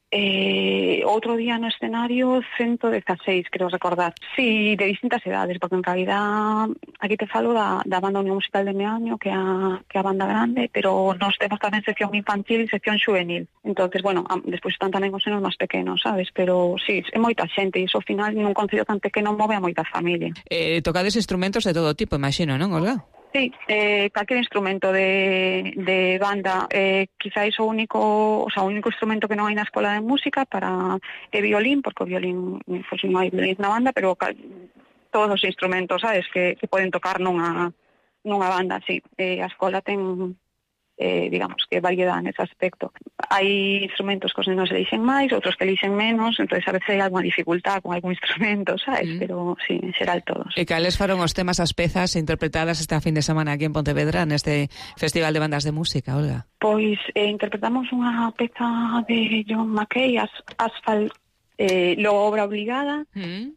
Eh, outro día no escenario ciento dieciséis, creo recordar. Sí, de distintas edades, porque en realidad aquí te falo da, da banda Unión Musical de Meaño, que a, que a banda grande, pero nos temos tamén sección infantil e sección xuvenil. Entonces, bueno, a, despois están tamén os nenos máis pequenos, sabes? Pero sí, é moita xente, e iso ao final nun concello tan pequeno move a moita familia. Eh, tocades instrumentos de todo tipo, imagino, non, Olga? Sí, eh, calquer instrumento de, de banda, eh, quizáis o único, o sea, o único instrumento que non hai na escola de música para é violín, porque o violín, pues, non hai violín na banda, pero cal, todos os instrumentos, sabes, que, que poden tocar nunha, nunha banda, sí. Eh, a escola ten, eh, digamos, que variedade nese aspecto. Hai instrumentos que os nenos elixen máis, outros que elixen menos, entonces a veces hai alguna dificultad con algún instrumento, sabes? Mm. Pero, sí, en xeral todos. E cales foron os temas, as pezas interpretadas esta fin de semana aquí en Pontevedra, neste Festival de Bandas de Música, Olga? Pois eh, interpretamos unha peza de John Mackay, As, Asphalt, eh, logo obra obligada, mm.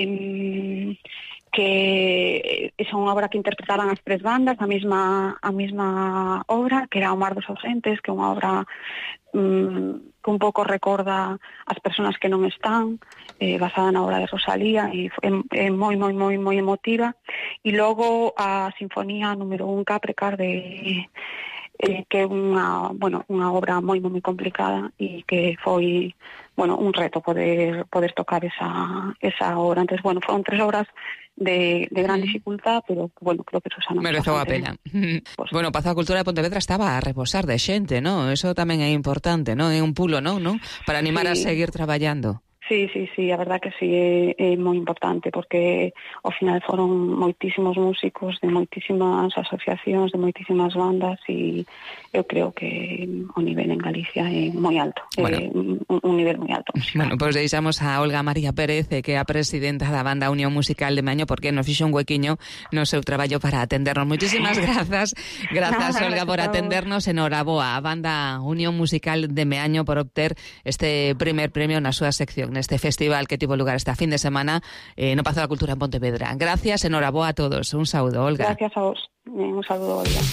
eh, que é unha obra que interpretaban as tres bandas, a mesma a mesma obra, que era O mar dos ausentes, que é unha obra um, que un pouco recorda as persoas que non están, eh, basada na obra de Rosalía, e é, é moi, moi, moi, moi emotiva. E logo a Sinfonía número un Capricar, de eh, que é unha, bueno, unha obra moi, moi, moi complicada, e que foi, bueno, un reto poder poder tocar esa esa obra. Entonces, bueno, foron tres obras de, de gran dificultad, pero, bueno, creo que Susana mereceu a pena. Pues, bueno, o Pazo da Cultura de Pontevedra estaba a reposar de xente, ¿no? Eso tamén é importante, ¿no? É un pulo, ¿no? ¿no? Para animar sí. a seguir traballando. Sí, sí, sí, a verdad que sí, é, é moi importante porque ao final foron moitísimos músicos de moitísimas asociacións, de moitísimas bandas e eu creo que o nivel en Galicia é moi alto, bueno. é un, un nivel moi alto. Bueno, pois pues deixamos a Olga María Pérez, que é a presidenta da banda Unión Musical de Meaño, porque nos fixo un huequiño no seu traballo para atendernos. Moitísimas grazas, grazas Olga por atendernos. Enhoraboa a banda Unión Musical de Meaño por obter este primer premio na súa sección neste festival que tivo lugar esta fin de semana eh, no Pazo da Cultura en Pontevedra. Gracias, enhoraboa a todos. Un saúdo, Olga. Gracias a vos. Un saúdo, Olga.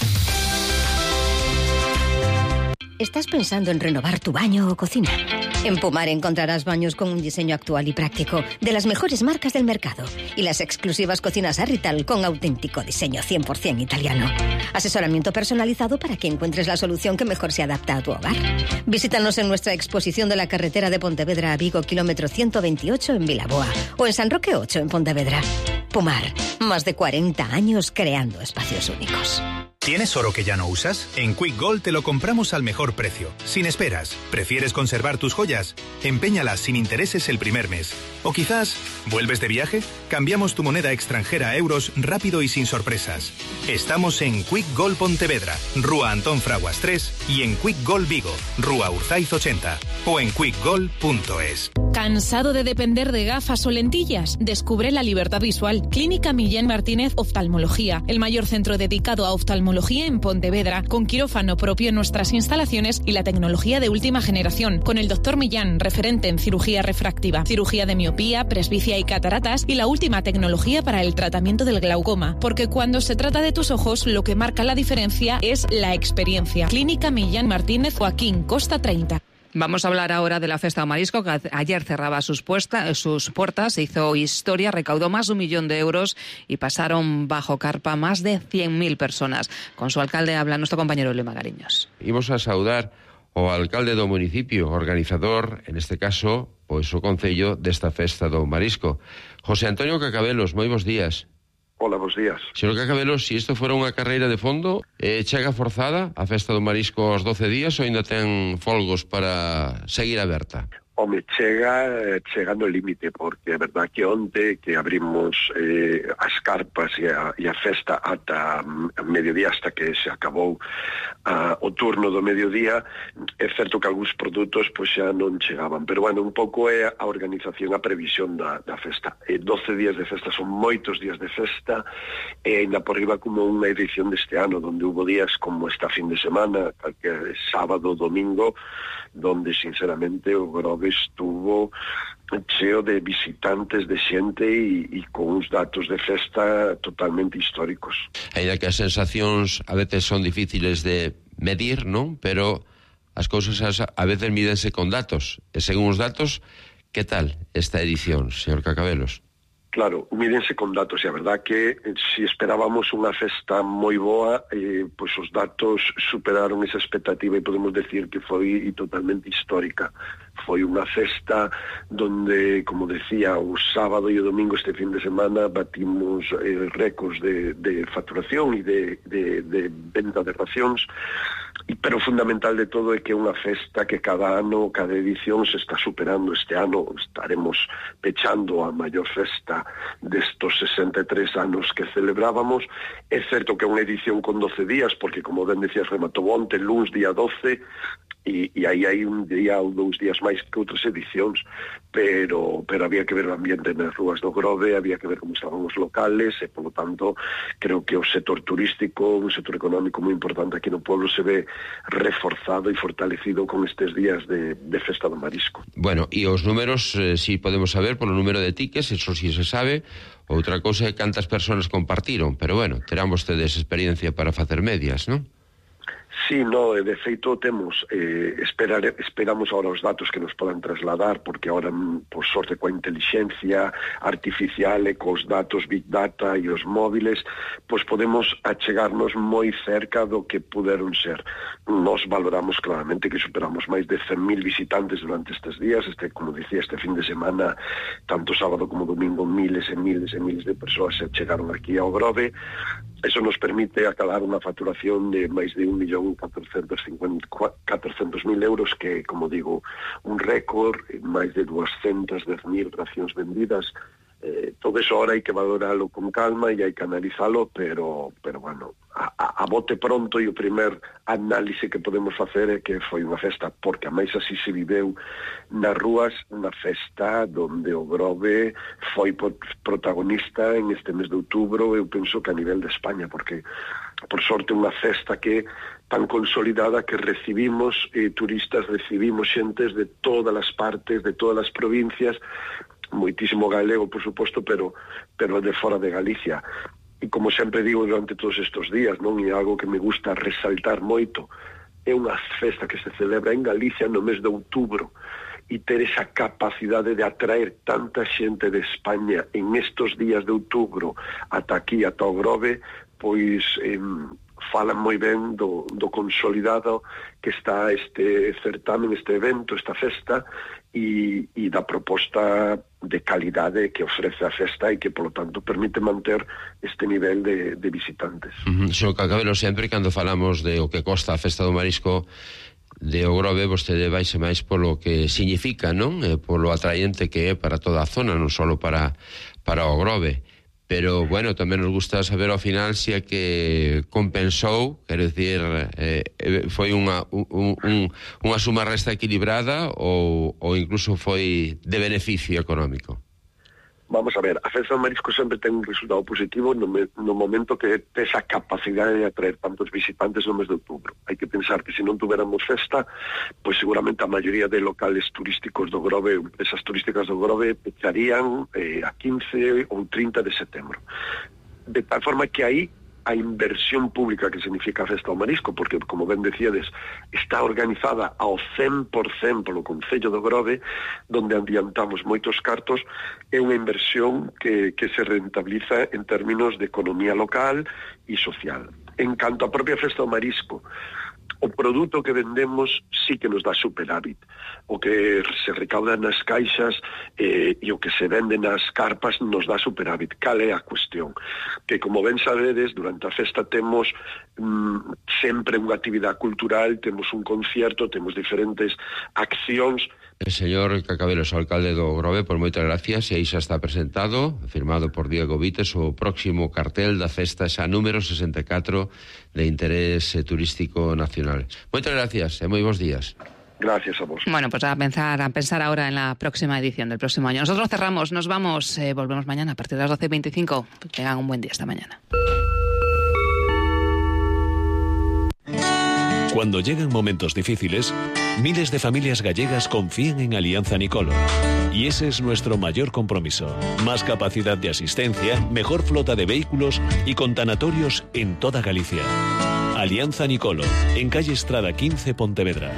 ¿Estás pensando en renovar tu baño o cocina? En Pumar encontrarás baños con un diseño actual y práctico de las mejores marcas del mercado y las exclusivas cocinas Arrital con auténtico diseño cien por ciento italiano. Asesoramiento personalizado para que encuentres la solución que mejor se adapta a tu hogar. Visítanos en nuestra exposición de la carretera de Pontevedra a Vigo, kilómetro ciento veintiocho en Vilaboa, o en San Roque ocho en Pontevedra. Pumar, más de cuarenta años creando espacios únicos. ¿Tienes oro que ya no usas? En Quick Gold te lo compramos al mejor precio, sin esperas. ¿Prefieres conservar tus joyas? Empeñalas sin intereses el primer mes. O quizás, ¿vuelves de viaje? Cambiamos tu moneda extranjera a euros rápido y sin sorpresas. Estamos en Quick Gold Pontevedra, Rúa Antón Fraguas tres, y en Quick Gold Vigo, Rúa Urzaiz ochenta, o en quick gold punto es. ¿Cansado de depender de gafas o lentillas? Descubre la libertad visual. Clínica Millán Martínez Oftalmología, el mayor centro dedicado a oftalmología en Pontevedra, con quirófano propio en nuestras instalaciones y la tecnología de última generación, con el doctor Millán, referente en cirugía refractiva, cirugía de miopía, presbicia y cataratas, y la última tecnología para el tratamiento del glaucoma, porque cuando se trata de tus ojos, lo que marca la diferencia es la experiencia. Clínica Millán Martínez, Joaquín Costa treinta. Vamos a hablar ahora de la Festa do Marisco, que ayer cerraba sus, puesta, sus puertas, hizo historia, recaudó más de un millón de euros y pasaron bajo carpa más de cien mil personas. Con su alcalde habla nuestro compañero Luis Magariños. Imos a saudar ao alcalde do municipio, organizador, en este caso, pois o concello desta Festa do Marisco. José Antonio Cacabelos, moi bons días. Hola, bons días. Señor Cacabelos, se isto fora unha carreira de fondo, eh, chega forzada a Festa do Marisco aos doce días ou ainda ten folgos para seguir aberta? Home, chega, chega no límite, porque é verdad que onte que abrimos eh, as carpas e a, e a festa ata a mediodía, hasta que se acabou uh, o turno do mediodía, é certo que algúns produtos pois xa non chegaban, pero bueno, un pouco é a organización, a previsión da, da festa. E doce días de festa son moitos días de festa, e ainda por riba como unha edición deste ano, donde hubo días como esta fin de semana, que é sábado, domingo, donde sinceramente o Grove estuvo cheo de visitantes, de xente e, e con uns datos de festa totalmente históricos. Ainda que as sensacións a veces son difíciles de medir, non? Pero as cousas a veces mídense con datos. E según os datos, que tal esta edición, señor Cacabelos? Claro, mídense con datos, e a verdad que eh, si esperábamos unha festa moi boa, eh, pois os datos superaron esa expectativa e podemos decir que foi totalmente histórica. Foi unha festa donde, como decía, o sábado e o domingo este fin de semana batimos eh, récords de, de facturación e de, de, de venta de racións, pero o fundamental de todo é que é unha festa que cada ano, cada edición se está superando. Este ano estaremos pechando a maior festa destos sesenta e tres anos que celebrábamos. É certo que é unha edición con doce días, porque, como ben decías, rematou onte, luns día doce, e, e aí hai un día ou dous días máis que outras edicións, pero, pero había que ver o ambiente nas rúas do Grove, había que ver como estaban os locales, e, polo tanto, creo que o sector turístico, un sector económico moi importante aquí no pueblo, se ve reforzado e fortalecido con estes días de, de Festa do Marisco. Bueno, e os números, eh, si podemos saber polo número de tickets, eso si se sabe. Outra cousa é cantas persoas compartiron, pero bueno, terán vostedes experiencia para facer medias, non? Sí, no, de feito temos, eh, esperar, esperamos ahora os datos que nos podan trasladar, porque ahora, por sorte, coa inteligencia artificial e cos datos Big Data e os móviles, pois podemos achegarnos moi cerca do que puderon ser. Nos valoramos claramente que superamos máis de cen mil visitantes durante estes días, este, como dicía, este fin de semana, tanto sábado como domingo, miles e miles e miles de persoas se chegaron aquí ao Grove. Eso nos permite acabar unha facturación de máis de un millón catorcentos mil euros, que, como digo, un récord, máis de doscientos diez mil racións vendidas. Eh, todo eso ahora hai que valoralo con calma e hai que analizalo, pero, pero bueno, a, a, a bote pronto, e o primer análise que podemos facer é que foi unha festa, porque a máis así se viveu nas rúas, unha festa donde o Grove foi protagonista en este mes de outubro, eu penso que a nivel de España, porque por sorte unha festa que tan consolidada que recibimos eh, turistas, recibimos xentes de todas as partes, de todas as provincias, moitísimo galego, por suposto, pero pero de fora de Galicia. E como sempre digo durante todos estes días, non é algo que me gusta resaltar moito, é unha festa que se celebra en Galicia no mes de outubro, e ter esa capacidade de atraer tanta xente de España en estos días de outubro ata aquí, ata o Grove, pois eh, falan moi ben do, do consolidado que está este certamen, este evento, esta festa, e, e da proposta de calidade que ofrece a festa e que, polo tanto, permite manter este nivel de, de visitantes. Uh-huh. Xo Cacabelo, sempre cando falamos de o que costa a Festa do Marisco de o Grove, vostede vaise máis polo que significa, non? E polo atraente que é para toda a zona, non só para, para o Grove. Pero, bueno, tamén nos gusta saber ao final se é que compensou, quero dicir, eh, foi unha, un, un, unha suma resta equilibrada ou, ou incluso foi de beneficio económico. Vamos a ver, a Festa do Marisco sempre ten un resultado positivo no, me, no momento que ten esa capacidade de atraer tantos visitantes no mes de outubro. Hai que pensar que se non tuveramos festa, pois seguramente a maioría de locales turísticos do Grove, empresas turísticas do Grove, pecharían eh, a quince ou trinta de setembro. De tal forma que aí a inversión pública que significa a Festa do Marisco, porque, como ben decíades, está organizada ao cen por cen polo Concello do Grove, donde adiantamos moitos cartos, é unha inversión que, que se rentabiliza en términos de economía local e social. En canto á propia Festa do Marisco, o produto que vendemos sí que nos dá superávit. O que se recauda nas caixas eh, e o que se vende nas carpas nos dá superávit. Cal é a cuestión? Que, como ben sabedes, durante a festa temos mm, sempre unha actividade cultural, temos un concierto, temos diferentes accións. El señor Cacabelos, alcalde do Grove, por moitas gracias, e aí xa está presentado, firmado por Diego Vites, o próximo cartel da festa xa número sesenta e catro de interés turístico nacional. Moitas gracias e moi bons días. Gracias a vos. Bueno, pues a pensar, a pensar ahora en la próxima edición del próximo año. Nosotros cerramos, nos vamos, eh, volvemos mañana a partir de las doce y veinticinco. Tengan un buen día esta mañana. Cuando llegan momentos difíciles, miles de familias gallegas confían en Alianza Nicolo. Y ese es nuestro mayor compromiso. Más capacidad de asistencia, mejor flota de vehículos y con tanatorios en toda Galicia. Alianza Nicolo, en calle Estrada quince, Pontevedra.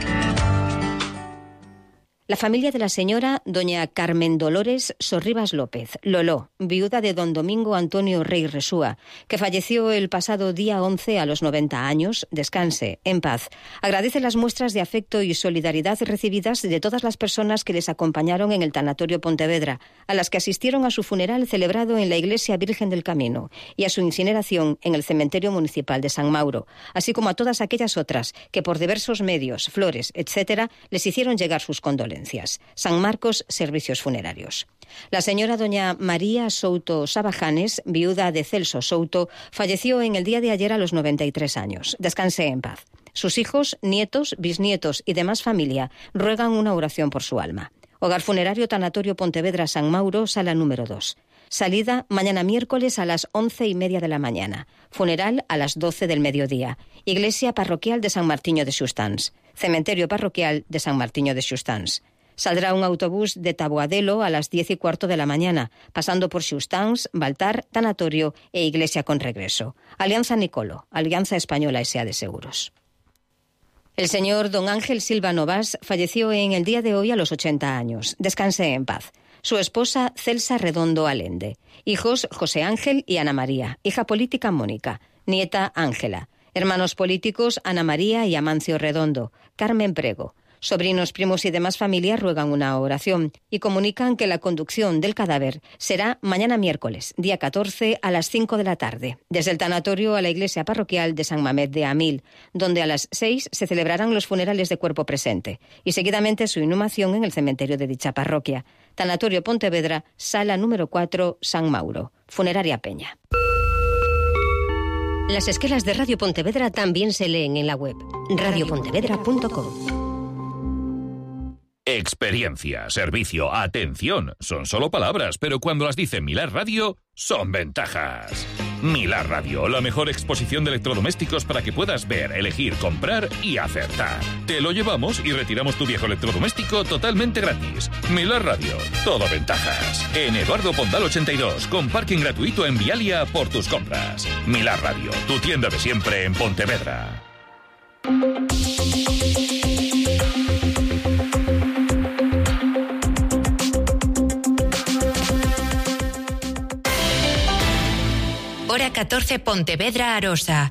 La familia de la señora doña Carmen Dolores Sorribas López, Loló, viuda de don Domingo Antonio Rey Resúa, que falleció el pasado día once a los noventa años, descanse en paz. Agradece las muestras de afecto y solidaridad recibidas de todas las personas que les acompañaron en el tanatorio Pontevedra, a las que asistieron a su funeral celebrado en la Iglesia Virgen del Camino y a su incineración en el cementerio municipal de San Mauro, así como a todas aquellas otras que por diversos medios, flores, etcétera, les hicieron llegar sus condolencias. San Marcos Servicios Funerarios. La señora doña María Souto Sabajanes, viuda de Celso Souto, falleció en el día de ayer a los noventa y tres años. Descanse en paz. Sus hijos, nietos, bisnietos y demás familia ruegan una oración por su alma. Hogar Funerario Tanatorio Pontevedra San Mauro, sala número dos. Salida mañana miércoles a las once y media de la mañana. Funeral a las doce del mediodía. Iglesia Parroquial de San Martiño de Xustans. Cementerio Parroquial de San Martiño de Xustans. Saldrá un autobús de Taboadelo a las diez y cuarto de la mañana, pasando por Xustans, Baltar, Tanatorio e Iglesia con regreso. Alianza Nicolo, Alianza Española S A de Seguros. El señor don Ángel Silva Novas falleció en el día de hoy a los ochenta años. Descanse en paz. Su esposa Celsa Redondo Alende. Hijos José Ángel y Ana María. Hija política Mónica. Nieta Ángela. Hermanos políticos Ana María y Amancio Redondo. Carmen Prego. Sobrinos, primos y demás familias ruegan una oración y comunican que la conducción del cadáver será mañana miércoles, día catorce, a las cinco de la tarde, desde el tanatorio a la iglesia parroquial de San Mamet de Amil, donde a las seis se celebrarán los funerales de cuerpo presente y seguidamente su inhumación en el cementerio de dicha parroquia. Tanatorio Pontevedra, sala número cuatro, San Mauro. Funeraria Peña. Las esquelas de Radio Pontevedra también se leen en la web radio pontevedra punto com. Experiencia, servicio, atención, son solo palabras, pero cuando las dice Milar Radio, son ventajas. Milar Radio, la mejor exposición de electrodomésticos para que puedas ver, elegir, comprar y acertar. Te lo llevamos y retiramos tu viejo electrodoméstico totalmente gratis. Milar Radio, todo ventajas. En Eduardo Pondal ochenta y dos, con parking gratuito en Vialia por tus compras. Milar Radio, tu tienda de siempre en Pontevedra. Hora catorce, Pontevedra, Arosa.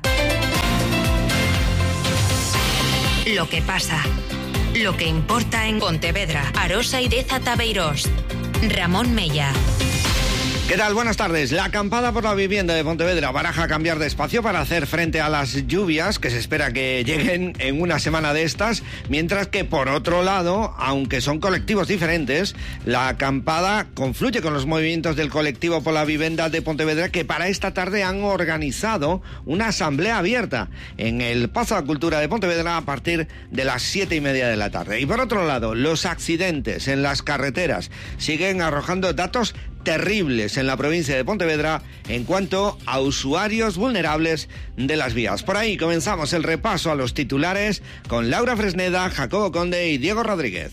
Lo que pasa. Lo que importa en Pontevedra, Arosa y Deza Tabeirós. Ramón Mella. ¿Qué tal? Buenas tardes. La acampada por la vivienda de Pontevedra baraja cambiar de espacio para hacer frente a las lluvias que se espera que lleguen en una semana de estas, mientras que por otro lado, aunque son colectivos diferentes, la acampada confluye con los movimientos del colectivo por la vivienda de Pontevedra, que para esta tarde han organizado una asamblea abierta en el Pazo de la Cultura de Pontevedra a partir de las siete y media de la tarde. Y por otro lado, los accidentes en las carreteras siguen arrojando datos terribles en la provincia de Pontevedra en cuanto a usuarios vulnerables de las vías. Por ahí comenzamos el repaso a los titulares con Laura Fresneda, Jacobo Conde y Diego Rodríguez.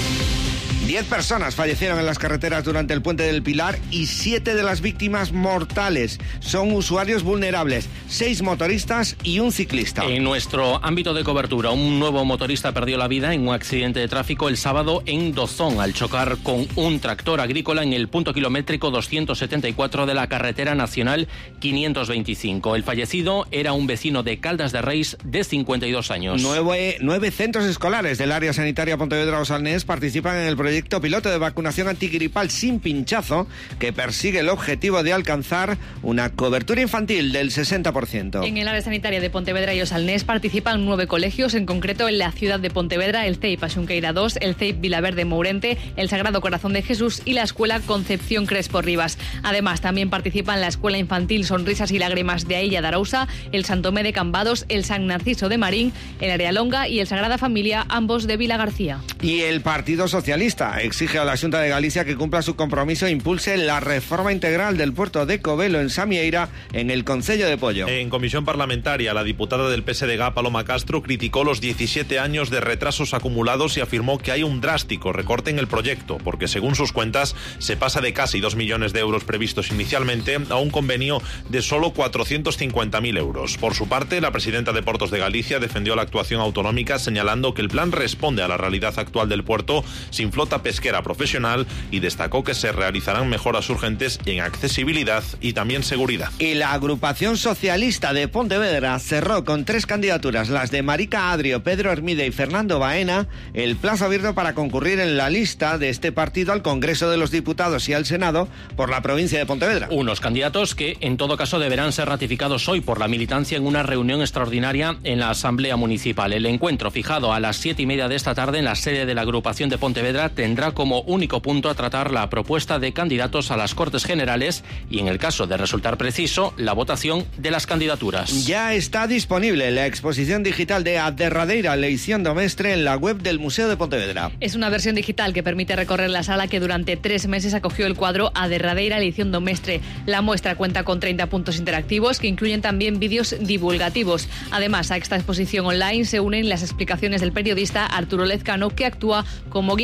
Diez personas fallecieron en las carreteras durante el Puente del Pilar y siete de las víctimas mortales son usuarios vulnerables, seis motoristas y un ciclista. En nuestro ámbito de cobertura, un nuevo motorista perdió la vida en un accidente de tráfico el sábado en Dozón al chocar con un tractor agrícola en el punto kilométrico doscientos setenta y cuatro de la carretera nacional quinientos veinticinco. El fallecido era un vecino de Caldas de Reis de cincuenta y dos años. Nueve, nueve centros escolares del área sanitaria Pontevedra-Osalnés participan en el proyecto proyecto piloto de vacunación antigripal sin pinchazo que persigue el objetivo de alcanzar una cobertura infantil del sesenta por ciento. En el área sanitaria de Pontevedra y Osalnés participan nueve colegios, en concreto en la ciudad de Pontevedra, el C E I Paxunqueira dos, el C E I Vilaverde Mourente, el Sagrado Corazón de Jesús y la Escuela Concepción Crespo Rivas. Además, también participan la Escuela Infantil Sonrisas y Lágrimas de Ailla de Arousa, el Santomé de Cambados, el San Narciso de Marín, el Arealonga y el Sagrada Familia, ambos de Vila García. Y el Partido Socialista exige a la Xunta de Galicia que cumpla su compromiso e impulse la reforma integral del puerto de Covelo en Samieira, en el Concello de Pollo. En comisión parlamentaria, la diputada del P S D G, Paloma Castro, criticó los diecisiete años de retrasos acumulados y afirmó que hay un drástico recorte en el proyecto, porque según sus cuentas se pasa de casi dos millones de euros previstos inicialmente a un convenio de solo cuatrocientos cincuenta mil euros. Por su parte, la presidenta de Portos de Galicia defendió la actuación autonómica, señalando que el plan responde a la realidad actual del puerto sin flota pesquera profesional, y destacó que se realizarán mejoras urgentes en accesibilidad y también seguridad. Y la agrupación socialista de Pontevedra cerró con tres candidaturas, las de Marica Adrio, Pedro Hermide y Fernando Baena, el plazo abierto para concurrir en la lista de este partido al Congreso de los Diputados y al Senado por la provincia de Pontevedra. Unos candidatos que en todo caso deberán ser ratificados hoy por la militancia en una reunión extraordinaria en la Asamblea Municipal. El encuentro, fijado a las siete y media de esta tarde en la sede de la agrupación de Pontevedra, tendrá como único punto a tratar la propuesta de candidatos a las Cortes Generales y, en el caso de resultar preciso, la votación de las candidaturas. Ya está disponible la exposición digital de A Derradeira Leición do Mestre en la web del Museo de Pontevedra. Es una versión digital que permite recorrer la sala que durante tres meses acogió el cuadro A Derradeira Leición do Mestre. La muestra cuenta con treinta puntos interactivos que incluyen también vídeos divulgativos. Además, a esta exposición online se unen las explicaciones del periodista Arturo Lezcano, que actúa como guía digital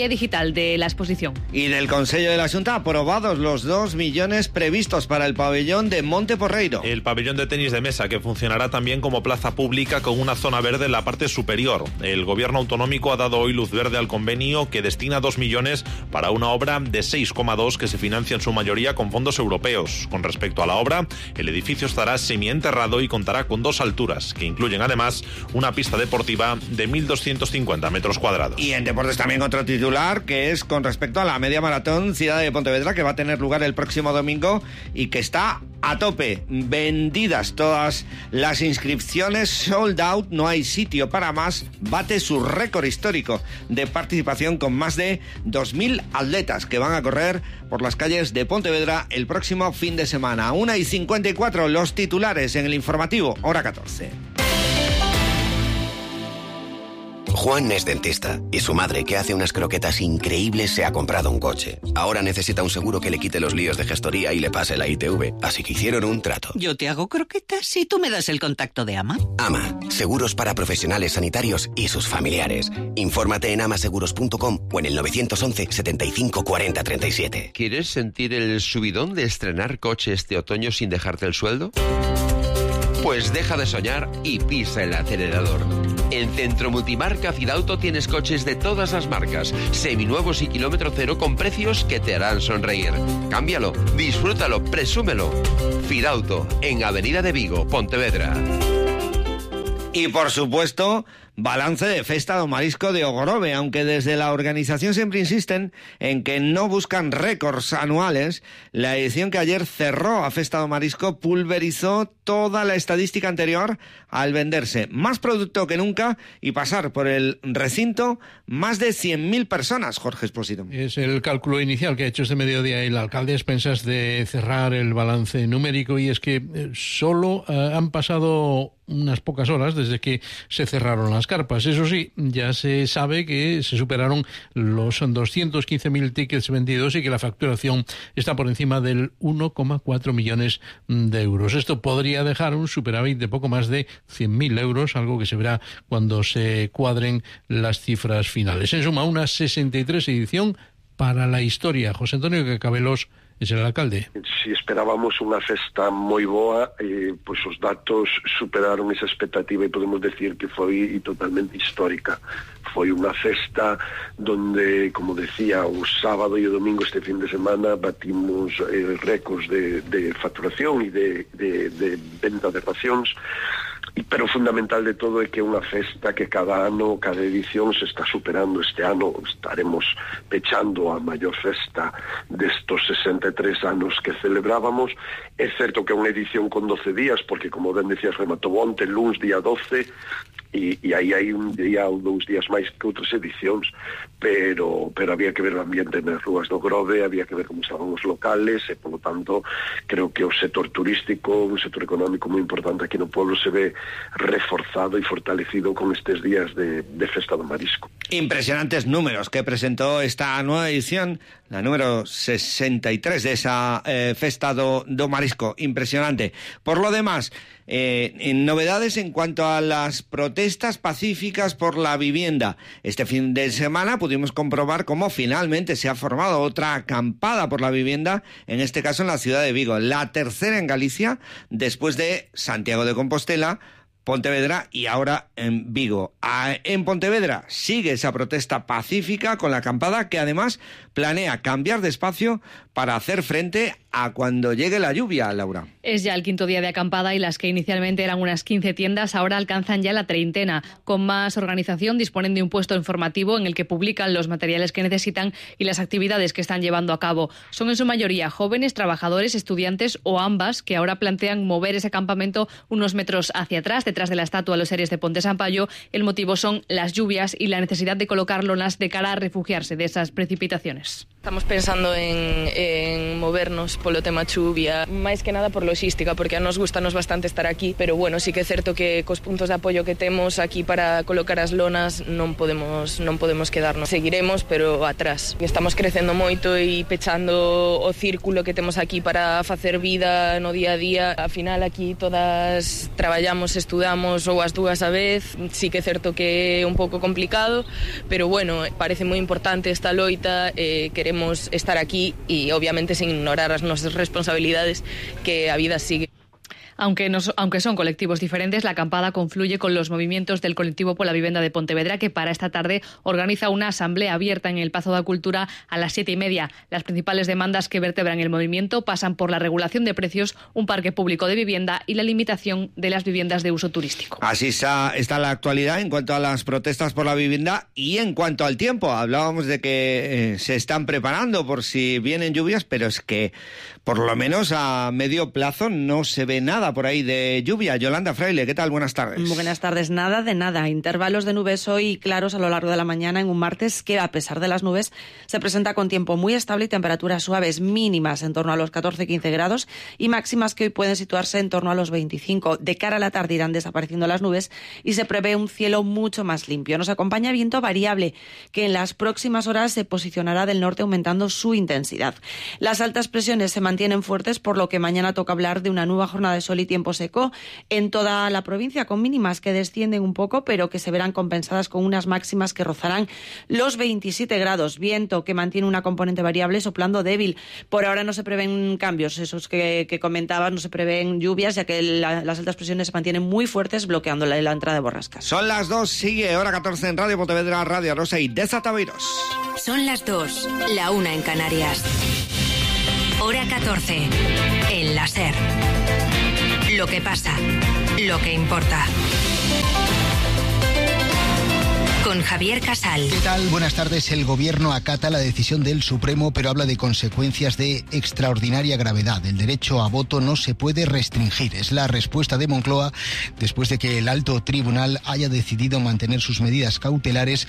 municipal de la exposición. Y del Consejo de la Junta aprobados los dos millones previstos para el pabellón de Monte Porreiro. El pabellón de tenis de mesa, que funcionará también como plaza pública con una zona verde en la parte superior. El gobierno autonómico ha dado hoy luz verde al convenio, que destina dos millones para una obra de seis coma dos que se financia en su mayoría con fondos europeos. Con respecto a la obra, el edificio estará semienterrado y contará con dos alturas, que incluyen además una pista deportiva de mil doscientos cincuenta metros cuadrados. Y en deportes también otro titular, que es con respecto a la media maratón Ciudad de Pontevedra, que va a tener lugar el próximo domingo y que está a tope. Vendidas todas las inscripciones, sold out, no hay sitio para más. Bate su récord histórico de participación con más de dos mil atletas que van a correr por las calles de Pontevedra el próximo fin de semana. una y cincuenta y cuatro, los titulares en el informativo, hora catorce. Juan es dentista y su madre, que hace unas croquetas increíbles, se ha comprado un coche. Ahora necesita un seguro que le quite los líos de gestoría y le pase la I T V, así que hicieron un trato. Yo te hago croquetas y tú me das el contacto de Ama. Ama, seguros para profesionales sanitarios y sus familiares. Infórmate en amaseguros punto com o en el nueve once, setenta y cinco, cuarenta, treinta y siete. ¿Quieres sentir el subidón de estrenar coche este otoño sin dejarte el sueldo? Pues deja de soñar y pisa el acelerador. En Centro Multimarca Fidauto tienes coches de todas las marcas, seminuevos y kilómetro cero con precios que te harán sonreír. Cámbialo, disfrútalo, presúmelo. Fidauto, en Avenida de Vigo, Pontevedra. Y por supuesto, balance de Festa do Marisco de Ogorove, aunque desde la organización siempre insisten en que no buscan récords anuales. La edición que ayer cerró a Festa do Marisco pulverizó toda la estadística anterior al venderse más producto que nunca y pasar por el recinto más de cien mil personas, Jorge Espósito. Es el cálculo inicial que ha hecho este mediodía el alcalde a expensas de cerrar el balance numérico, y es que eh, solo eh, han pasado unas pocas horas desde que se cerraron las carpas. Eso sí, ya se sabe que se superaron los doscientos quince mil tickets vendidos y que la facturación está por encima del uno coma cuatro millones de euros. Esto podría dejar un superávit de poco más de cien mil euros, algo que se verá cuando se cuadren las cifras finales. En suma, una sesenta y tres edición para la historia. José Antonio Cacabelos es el alcalde. Si esperábamos unha festa moi boa, eh, pois os datos superaron esa expectativa e podemos decir que foi totalmente histórica. Foi unha festa donde, como decía, o sábado e o domingo este fin de semana batimos eh, récords de, de facturación e de, de, de venta de racións. Pero fundamental de todo é que é unha festa que cada ano, cada edición se está superando. Este ano estaremos pechando a maior festa destos sesenta e tres anos que celebrábamos. É certo que é unha edición con doce días, porque, como ben decías, rematou onte, luns, día doce, e, e aí hai un día ou dous días máis que outras edicións, pero, pero había que ver o ambiente nas rúas do Grove, había que ver como estaban os locales, e, polo tanto, creo que o sector turístico, un sector económico moi importante aquí no pueblo, se ve reforzado y fortalecido con estos días de, de Festa do Marisco. Impresionantes números que presentó esta nueva edición, la número sesenta y tres de esa eh, Festa do, do Marisco. Impresionante. Por lo demás, eh, en novedades en cuanto a las protestas pacíficas por la vivienda. Este fin de semana pudimos comprobar cómo finalmente se ha formado otra acampada por la vivienda, en este caso en la ciudad de Vigo, la tercera en Galicia, después de Santiago de Compostela, Pontevedra y ahora en Vigo. En Pontevedra sigue esa protesta pacífica con la acampada, que además planea cambiar de espacio para hacer frente a cuando llegue la lluvia, Laura. Es ya el quinto día de acampada y las que inicialmente eran unas quince tiendas ahora alcanzan ya la treintena. Con más organización disponen de un puesto informativo en el que publican los materiales que necesitan y las actividades que están llevando a cabo. Son en su mayoría jóvenes, trabajadores, estudiantes o ambas, que ahora plantean mover ese campamento unos metros hacia atrás, detrás de la estatua Los Heres de Ponte Sampaio. El motivo son las lluvias y la necesidad de colocar lonas de cara a refugiarse de esas precipitaciones. Estamos pensando en, en movernos polo tema chuvia, máis que nada por logística, porque a nos gustanos bastante estar aquí, pero bueno, sí que é certo que cos puntos de apoio que temos aquí para colocar as lonas non podemos non podemos quedarnos. Seguiremos, pero atrás. Estamos crecendo moito e pechando o círculo que temos aquí para facer vida no día a día. Al final aquí todas traballamos, estudamos ou as dúas a vez. Sí que é certo que é un pouco complicado, pero bueno, parece moi importante esta loita, eh, queremos estar aquí y obviamente sin ignorar as nosas responsabilidades, que a vida sigue. Aunque, nos, aunque son colectivos diferentes, la acampada confluye con los movimientos del colectivo por la vivienda de Pontevedra, que para esta tarde organiza una asamblea abierta en el Pazo da Cultura a las siete y media. Las principales demandas que vertebran el movimiento pasan por la regulación de precios, un parque público de vivienda y la limitación de las viviendas de uso turístico. Así está, está la actualidad en cuanto a las protestas por la vivienda y en cuanto al tiempo. Hablábamos de que eh, se están preparando por si vienen lluvias, pero es que por lo menos a medio plazo no se ve nada por ahí de lluvia. Yolanda Fraile, ¿qué tal? Buenas tardes. Buenas tardes. Nada de nada. Intervalos de nubes hoy claros a lo largo de la mañana en un martes que, a pesar de las nubes, se presenta con tiempo muy estable y temperaturas suaves mínimas en torno a los catorce a quince grados y máximas que hoy pueden situarse en torno a los veinticinco. De cara a la tarde irán desapareciendo las nubes y se prevé un cielo mucho más limpio. Nos acompaña viento variable que en las próximas horas se posicionará del norte aumentando su intensidad. Las altas presiones se mantienen fuertes, por lo que mañana toca hablar de una nueva jornada de sol y tiempo seco en toda la provincia, con mínimas que descienden un poco, pero que se verán compensadas con unas máximas que rozarán los veintisiete grados. Viento que mantiene una componente variable soplando débil. Por ahora no se prevén cambios, esos que, que comentabas, no se prevén lluvias, ya que la, las altas presiones se mantienen muy fuertes, bloqueando la, la entrada de borrascas. Son las dos, sigue hora catorce en Radio Pontevedra, Radio Arosa y Deza Tabeiros. Son las dos, la una en Canarias. Hora catorce, en la SER. Lo que pasa, lo que importa. Con Javier Casal. ¿Qué tal? Buenas tardes. El Gobierno acata la decisión del Supremo, pero habla de consecuencias de extraordinaria gravedad. El derecho a voto no se puede restringir. Es la respuesta de Moncloa después de que el alto tribunal haya decidido mantener sus medidas cautelares